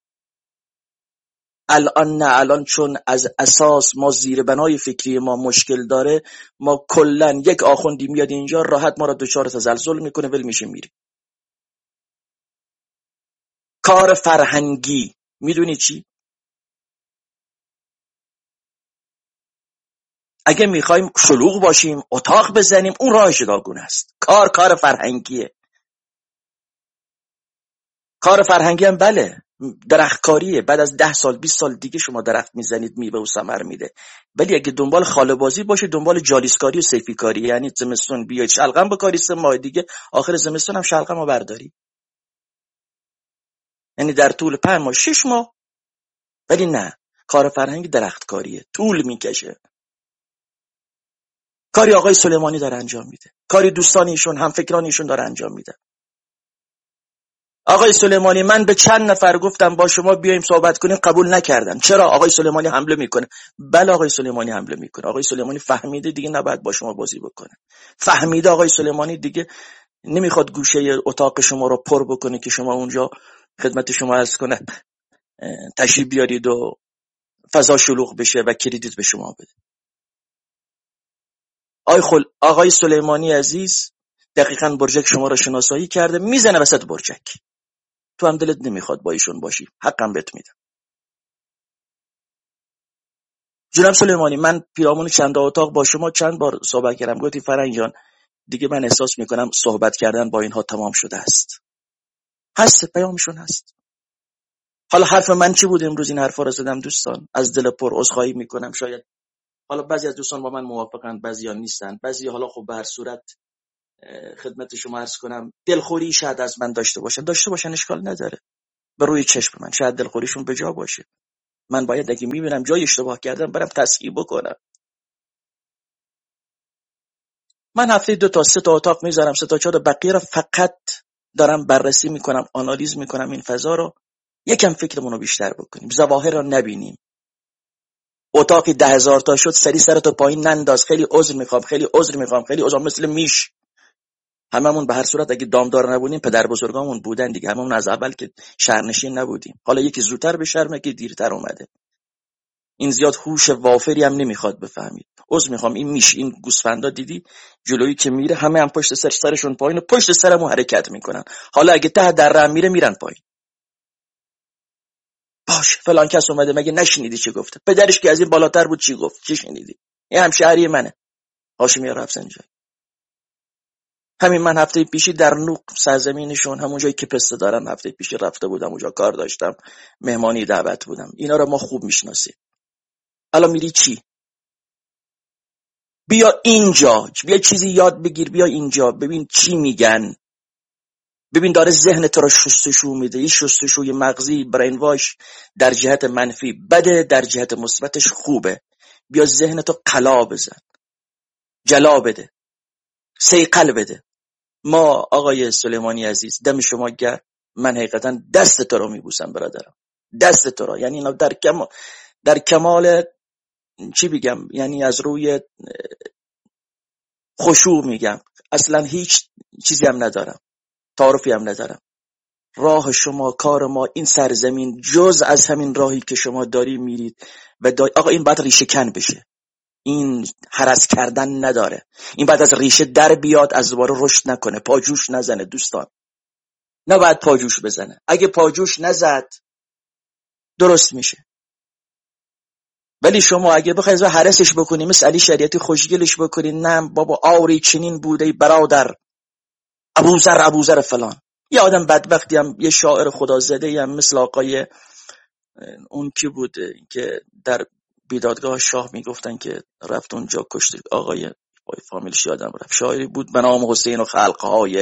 الان نه، الان چون از اساس ما زیر بنای فکری ما مشکل داره، ما کلن یک آخوندی میاد اینجا راحت ما را دچار تزلزل میکنه، ول میشه میری. کار فرهنگی میدونی چی؟ اگه میخوایم شلوغ باشیم اتاق بزنیم اون راه جداگونه است. کار فرهنگیه. کار فرهنگی هم بله درختکاریه، بعد از 10 سال 20 سال دیگه شما درخت میزنید میوه و ثمر میده. ولی اگه دنبال خاله بازی باشه، دنبال جالیسکاری و سیفیکاری، یعنی زمستون بیاید شلغم بکاری 3 ماه دیگه آخر زمستون هم شلغمو برداری، یعنی در طول 5 ماه 6 ماه. ولی نه، کار فرهنگی درختکاریه، طول میکشه. کاری آقای سلیمانی داره انجام میده، کاری دوستان ایشون هم فکران ایشون داره انجام میده. آقای سلیمانی من به چند نفر گفتم با شما بیایم صحبت کنیم، قبول نکردن. چرا؟ آقای سلیمانی حمله میکنه. بله آقای سلیمانی حمله میکنه. آقای سلیمانی فهمیده دیگه نباید با شما بازی بکنه. فهمیده آقای سلیمانی دیگه نمیخواد گوشه اتاق شما رو پر بکنه که شما اونجا خدمت شما عرض کنه تشریف بیارید و فضا شلوغ بشه و کردیت به شما بده. آقای سلیمانی عزیز دقیقاً برجک شما رو شناسایی کرده، میزنه وسط برجک. تو هم دلت نمیخواد با ایشون باشی، حقم بهت میدم. جناب سلیمانی من پیرامون چند اتاق با شما چند بار صحبت کردم، گفتی فرنگ جان دیگه من احساس میکنم صحبت کردن با اینها تمام شده است. هست، پیامشون هست. حالا حرف من چی بود امروز این حرفا رو زدم دوستان؟ از دل پر عذرخواهی میکنم. شاید حالا بعضی از دوستان با من موافقن، بعضیا نیستن، بعضی حالا خب به هر صورت خدمت شما عرض کنم دلخوری شاید از من داشته باشن اشکال نداره. به روی چشم من شاید دلخوریشون به جا باشه. من باید اگه میبینم جای اشتباه کردم برم تصحیح بکنم. من هفته 2 تا 3 تا اتاق میذارم، 3 تا 4 بقیه رو فقط دارم بررسی میکنم، آنالیز میکنم این فضا رو. یکم فکرمون رو بیشتر بکنیم، ظواهر رو نبینیم. اتاقی 10,000 تا شد، سری سرتو پایین ننداز، خیلی عذر میخوام مثل میش. هممون به هر صورت اگه دامدار نبودیم پدر بزرگامون بودن دیگه، هممون از اول که شهرنشین نبودیم. حالا یکی زودتر به شهر، یکی دیرتر اومده. این زیاد هوش وافری هم نمیخواد بفهمید. عذر میخوام این میش، این گوسفندا دیدی جلویی که میره همه هم پشت سرشون پایین و پشت سرمون حرکت میکنن. حالا اگه ته در میره میرن پایین. باش فلان کس اومده، مگه نشنیدی چی گفته؟ پدرش که از این بالاتر بود چی گفت؟ چی شنیدی؟ این همشهری منه، هاشمی رفسنجانی. همین من هفته پیشی در نوق سرزمینشون، همون جایی که پسته دارن، هفته پیشی رفته بودم اونجا، کار داشتم، مهمانی دعوت بودم. اینا رو ما خوب میشناسیم. الان میری چی؟ بیا اینجا، بیا چیزی یاد بگیر، بیا اینجا ببین چی میگن. ببین داره ذهن تو رو شستشو میده. یه شستشوی مغزی، برین واش در جهت منفی بده، در جهت مثبتش خوبه. بیا ذهن تو قلا بزن، جلا بده، صیقل بده. ما آقای سلیمانی عزیز دم شما گرم. من حقیقتا دست تو رو میبوسم برادرم، دست تو رو. یعنی اینا در کمال چی بگم، یعنی از روی خشوع میگم، اصلا هیچ چیزی هم ندارم، تعارفی هم ندارم. راه شما، کار ما، این سرزمین جز از همین راهی که شما داری میرید و آقا این باید ریشه کن بشه. این هرس کردن نداره. این بعد از ریشه در بیاد، از دوباره رشد نکنه، پاجوش نزنه دوستان. نباید پاجوش بزنه. اگه پاجوش نزد درست میشه. ولی شما اگه بخواید هرسش بکنی، مثل علی شریعتی خوشگلش بکنی، نه بابا آوری چنین بوده برادر، ابوذر فلان. یه آدم بدبختی هم، یه شاعر خدازده هم مثل آقای اون کی بود که در بیدادگاه شاه میگفتن که رفت اونجا کشت، آقای فامیلش یادم رفت، شاعری بود به نام حسین و خلقهای.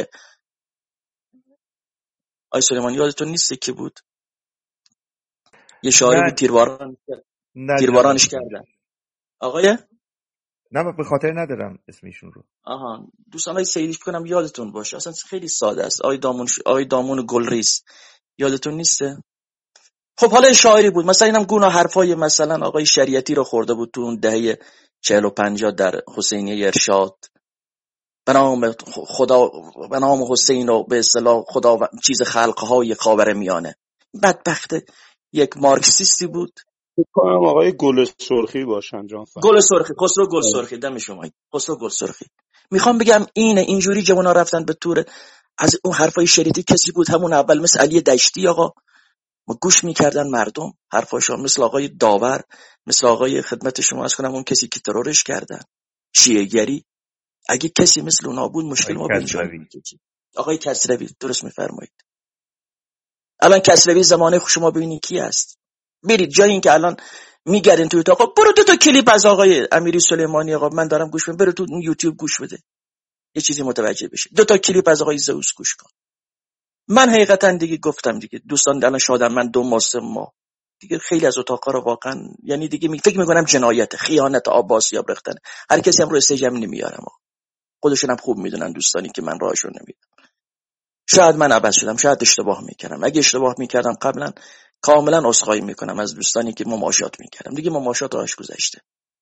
آقای سلیمانی یادتون نیست که بود؟ یه شاعری بود، تیروارانش کردن. آقای نه به خاطر ندارم اسمشون رو. دوستان سیدیش بکنم یادتون باشه، اصلا خیلی ساده است. آقای دامون گلریز یادتون نیسته؟ خب حالا شاعری بود. مثلا اینم گونه حرفای مثلا آقای شریعتی رو خورده بود تو اون دهه 40 و 50 در حسینیه ارشاد، به نام خدا، به نام حسین و به اصطلاح خدا و چیز خلقهای خاورمیانه. بدبخت یک مارکسیستی بود. فکر کنم آقای گل سرخی باشن، جان فهم. گل سرخی، خسرو گل سرخی، دم شما. خسرو گل سرخی. میخوام بگم اینجوری جوونا رفتن به طور از اون حرفای شریعتی. کسی بود همون اول مثل علی دشتی آقا، ما گوش میکردن مردم حرفاشون، مثل آقای داور، مثل آقای خدمت شما از کنم اون کسی که ترورش کردن، شیعه گری. اگه کسی مثل اونا بود مشکل ما به اینجا میکشید. آقای کسروی درست میفرمایید. الان کسروی زمانه شما ببینید کی است. برید جای این که الان میگردین توی اتاق، برو 2 تا کلیپ از آقای امیری سلیمانی آقا من دارم گوش میدم، برو تو یوتیوب گوش بده یه چیزی متوجه بشی. 2 تا کلیپ از آقای زئوس گوش کن. من حقیقتا دیگه گفتم دیگه دوستان، الان شادم من 2 ماه 3 ماه دیگه خیلی از اتاقا رو واقعا، یعنی دیگه فکر میکنم جنایت، خیانت، آباسیاب ریختن. هر کسی هم رو استیجم نمیارم، خودشون هم خوب میدونن دوستانی که من راهشون نمیدم. شاید من عبث شدم، شاید اشتباه میکردم. اگه اشتباه میکردم قبلا کاملا عذرخواهی میکنم از دوستانی که مماشات میکردم. دیگه مماشات راهش گذشته،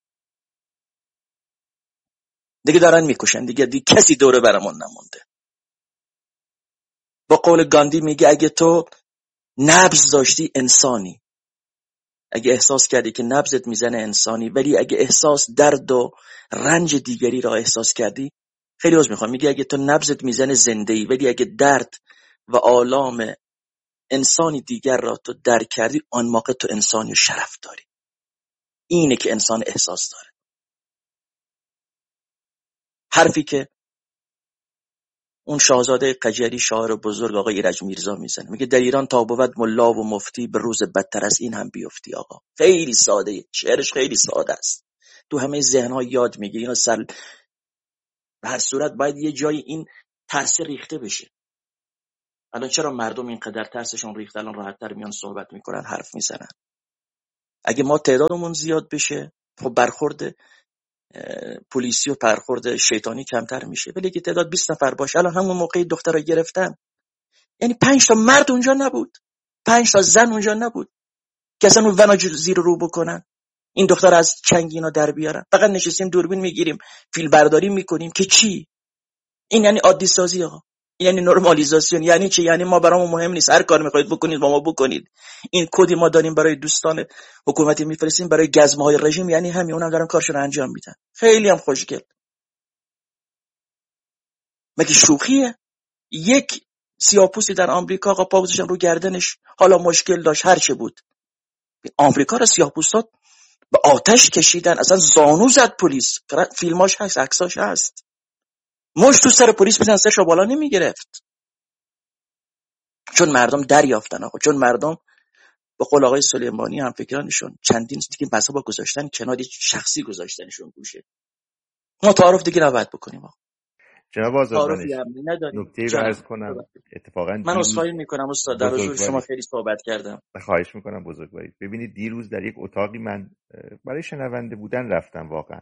دیگه دارن میکشن، دیگه کسی دوره برمون نمونده. با قول گاندی میگه اگه تو نبض داشتی انسانی، اگه احساس کردی که نبضت میزنه انسانی، ولی اگه احساس درد و رنج دیگری را احساس کردی، خیلی عذر میخوام، میگه اگه تو نبضت میزنه زنده‌ای، ولی اگه درد و آلام انسانی دیگر را تو درک کردی، آن موقع تو انسانی و شرف داری. اینه که انسان احساس داره. حرفی که اون شاهزاده قجری شاعر بزرگ آقای ایرج میرزا میزنه، میگه در ایران تا بود ملا و مفتی، به روز بدتر از این هم بیفتی. آقا خیلی ساده، شعرش خیلی ساده است، تو همه ذهن‌ها یاد میگیری. اینا سر به هر صورت باید یه جایی این ترس ریخته بشه. الان چرا مردم اینقدر ترسشون ریخته؟ الان راحت‌تر میان صحبت میکنن، حرف میزنن. اگه ما تعدادمون زیاد بشه، خب برخورد پلیسی و برخورد شیطانی کمتر میشه. ولی اگه تعداد 20 نفر باشه، الان همون موقع دختر رو گرفتن، یعنی 5 تا مرد اونجا نبود، 5 تا زن اونجا نبود که اصلا اون ونا زیر رو بکنن، این دختر از چنگ اینا در بیارن. فقط نشستیم دوربین میگیریم، فیلم برداری میکنیم که چی؟ این یعنی عادی سازی آقا، این یعنی نورمالیزاسیون. یعنی چی؟ یعنی ما برامون مهم نیست، هر کار میخواید بکنید با ما بکنید. این کدی ما داریم برای دوستان حکومتی میفرستیم برای گزمه‌های رژیم، یعنی همین، اونم دارن کارشون انجام میدن. خیلی هم خوشگل. مگه شوخیه؟ یک سیاه‌پوستی در آمریکا آقا پا گذاشتن رو گردنش، حالا مشکل داشت هر چه بود، آمریکا رو سیاه‌پوستا به آتش کشیدن، اصلا زانو زد پلیس، فیلماش هست، عکساش هست، مش تو سر پلیس میزنن، سرش رو بالا نمیگرفت. چون مردم دریافتن آقا، چون مردم به قول آقای سلیمانی هم فکرانشون چندین دیگه مذهب گذاشتن کنار، شخصی گذاشتنشون گوشه. ما تعارف دیگه نباید بکنیم آقا. جناب تعارفی آزادانش هم نداریم. نکته رو عرض کنم. اتفاقا من عذرخواهی میکنم استاد، در حضور شما خیلی صحبت کردم. خواهش میکنم بزرگوارید. ببینید دیروز در یک اتاقی من برای شنونده بودن رفتم، واقعا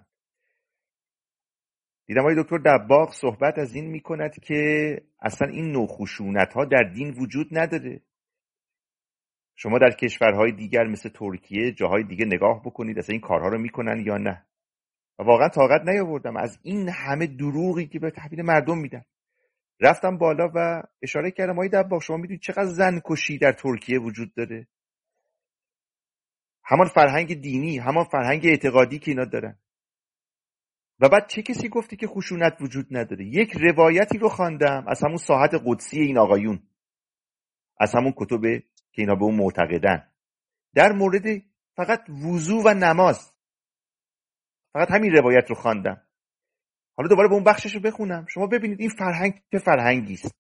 دیدم آقای دکتر دباغ صحبت از این میکند که اصلا این نوع خشونت ها در دین وجود نداره. شما در کشورهای دیگر مثل ترکیه، جاهای دیگه نگاه بکنید اصلا این کارها رو میکنن یا نه. و واقعا طاقت نیاوردم از این همه دروغی که به تحویل مردم میدن. رفتم بالا و اشاره کردم آقای دباغ شما میدونید چقدر زن کشی در ترکیه وجود داره؟ همان فرهنگ دینی، همان فرهنگ اعتقادی که اینا دارن. و بعد چه کسی گفتی که خشونت وجود نداره؟ یک روایتی رو خواندم از همون ساحت قدسی این آقایون، از همون کتب که اینا به اون معتقدن، در مورد فقط وضو و نماز. فقط همین روایت رو خواندم. حالا دوباره به اون بخشش رو بخونم، شما ببینید این فرهنگ چه فرهنگی است.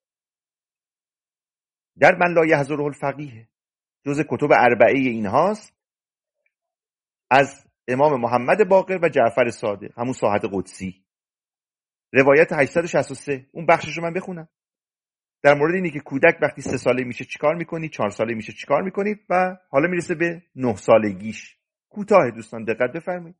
در من لا یحضره الفقیه، جز کتب اربعه اینهاست، از امام محمد باقر و جعفر صادق، همون ساحت قدسی، روایت 863. اون بخشش رو من بخونم در مورد اینی که کودک وقتی 3 ساله میشه چیکار میکنید، 4 ساله میشه چیکار میکنید و حالا میرسه به 9 سالگیش. کوتاه دوستان دقت بفرمایید.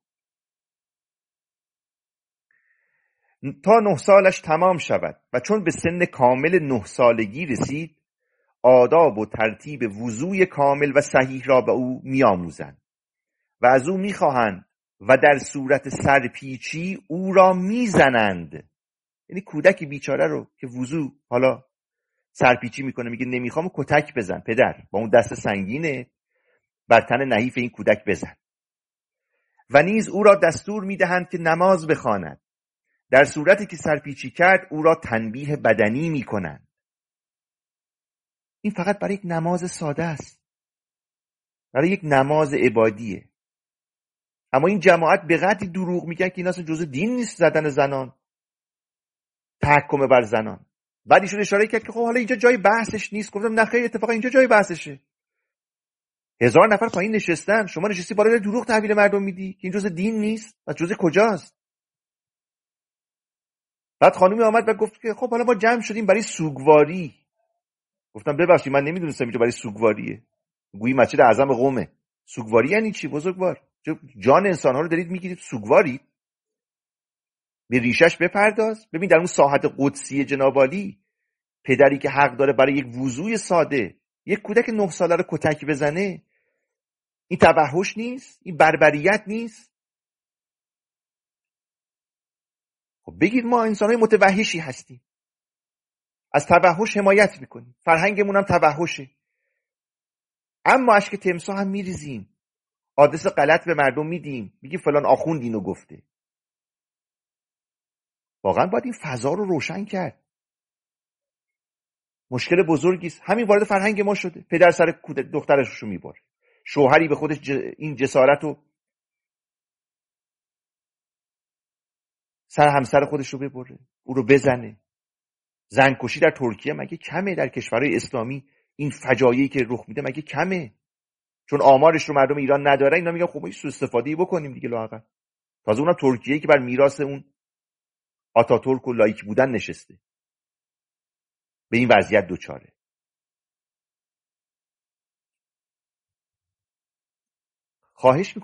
تا 9 سالش تمام شود و چون به سن کامل 9 سالگی رسید، آداب و ترتیب وضوی کامل و صحیح را به او میآموزند و از او میخواهند و در صورت سرپیچی او را میزنند. یعنی کودک بیچاره رو که وضو حالا سرپیچی میکنه، میگه نمیخوام، کتک بزن پدر، با اون دست سنگینه بر تن نحیف این کودک بزن. و نیز او را دستور میدهند که نماز بخواند. در صورتی که سرپیچی کرد او را تنبیه بدنی میکنند. این فقط برای یک نماز ساده است، برای یک نماز عبادیه. اما این جماعت به قدری دروغ میگن که این اصلا جزء دین نیست، زدن زنان، تحکم بر زنان. بعد ایشون اشاره کرد که خب حالا اینجا جای بحثش نیست. گفتم نه خیر، اتفاقا اینجا جای بحثشه. 1000 نفر پایین نشستن، شما نشستی بالا دروغ تحویل مردم میدی که این جزء دین نیست. و جزء کجاست؟ بعد خانومی آمد و گفت که خب حالا ما جمع شدیم برای سوگواری. گفتم ببخشید من نمیدونستم اینجا برای سوگواریه، گویی مسجد اعظم قومه. سوگواری یعنی چی بزرگوار؟ جان انسان‌ها رو دارید میگیرید سوگواری؟ به ریشش بپرداز. ببین در اون ساحت قدسی جناب عالی، پدری که حق داره برای یک وضوی ساده یک کودک 9 ساله رو کتک بزنه، این تبحش نیست؟ این بربریت نیست؟ خب بگید ما انسان‌های متوحشی هستیم، از تبحش حمایت میکنیم، فرهنگمون هم تبحشه، اما اشک تمساح هم میریزیم، آدرس غلط به مردم میدیم، میگیم فلان آخوند اینو گفته. واقعا باید این فضا رو روشن کرد. مشکل بزرگی است. همین وارد فرهنگ ما شده. پدر سر دخترش رو میبره، شوهری به خودش این جسارت رو سر همسر خودش رو ببره، او رو بزنه. زنکشی در ترکیه مگه کمه؟ در کشورهای اسلامی این فجایعی که رخ میده مگه کمه؟ چون آمارش رو مردم ایران ندارن اینا میگن خب ما سوء استفاده بکنیم دیگه لااقل. تازه اونم ترکیه‌ای که بر میراث اون آتاتورک و لایک بودن نشسته به این وضعیت دوچاره. خواهش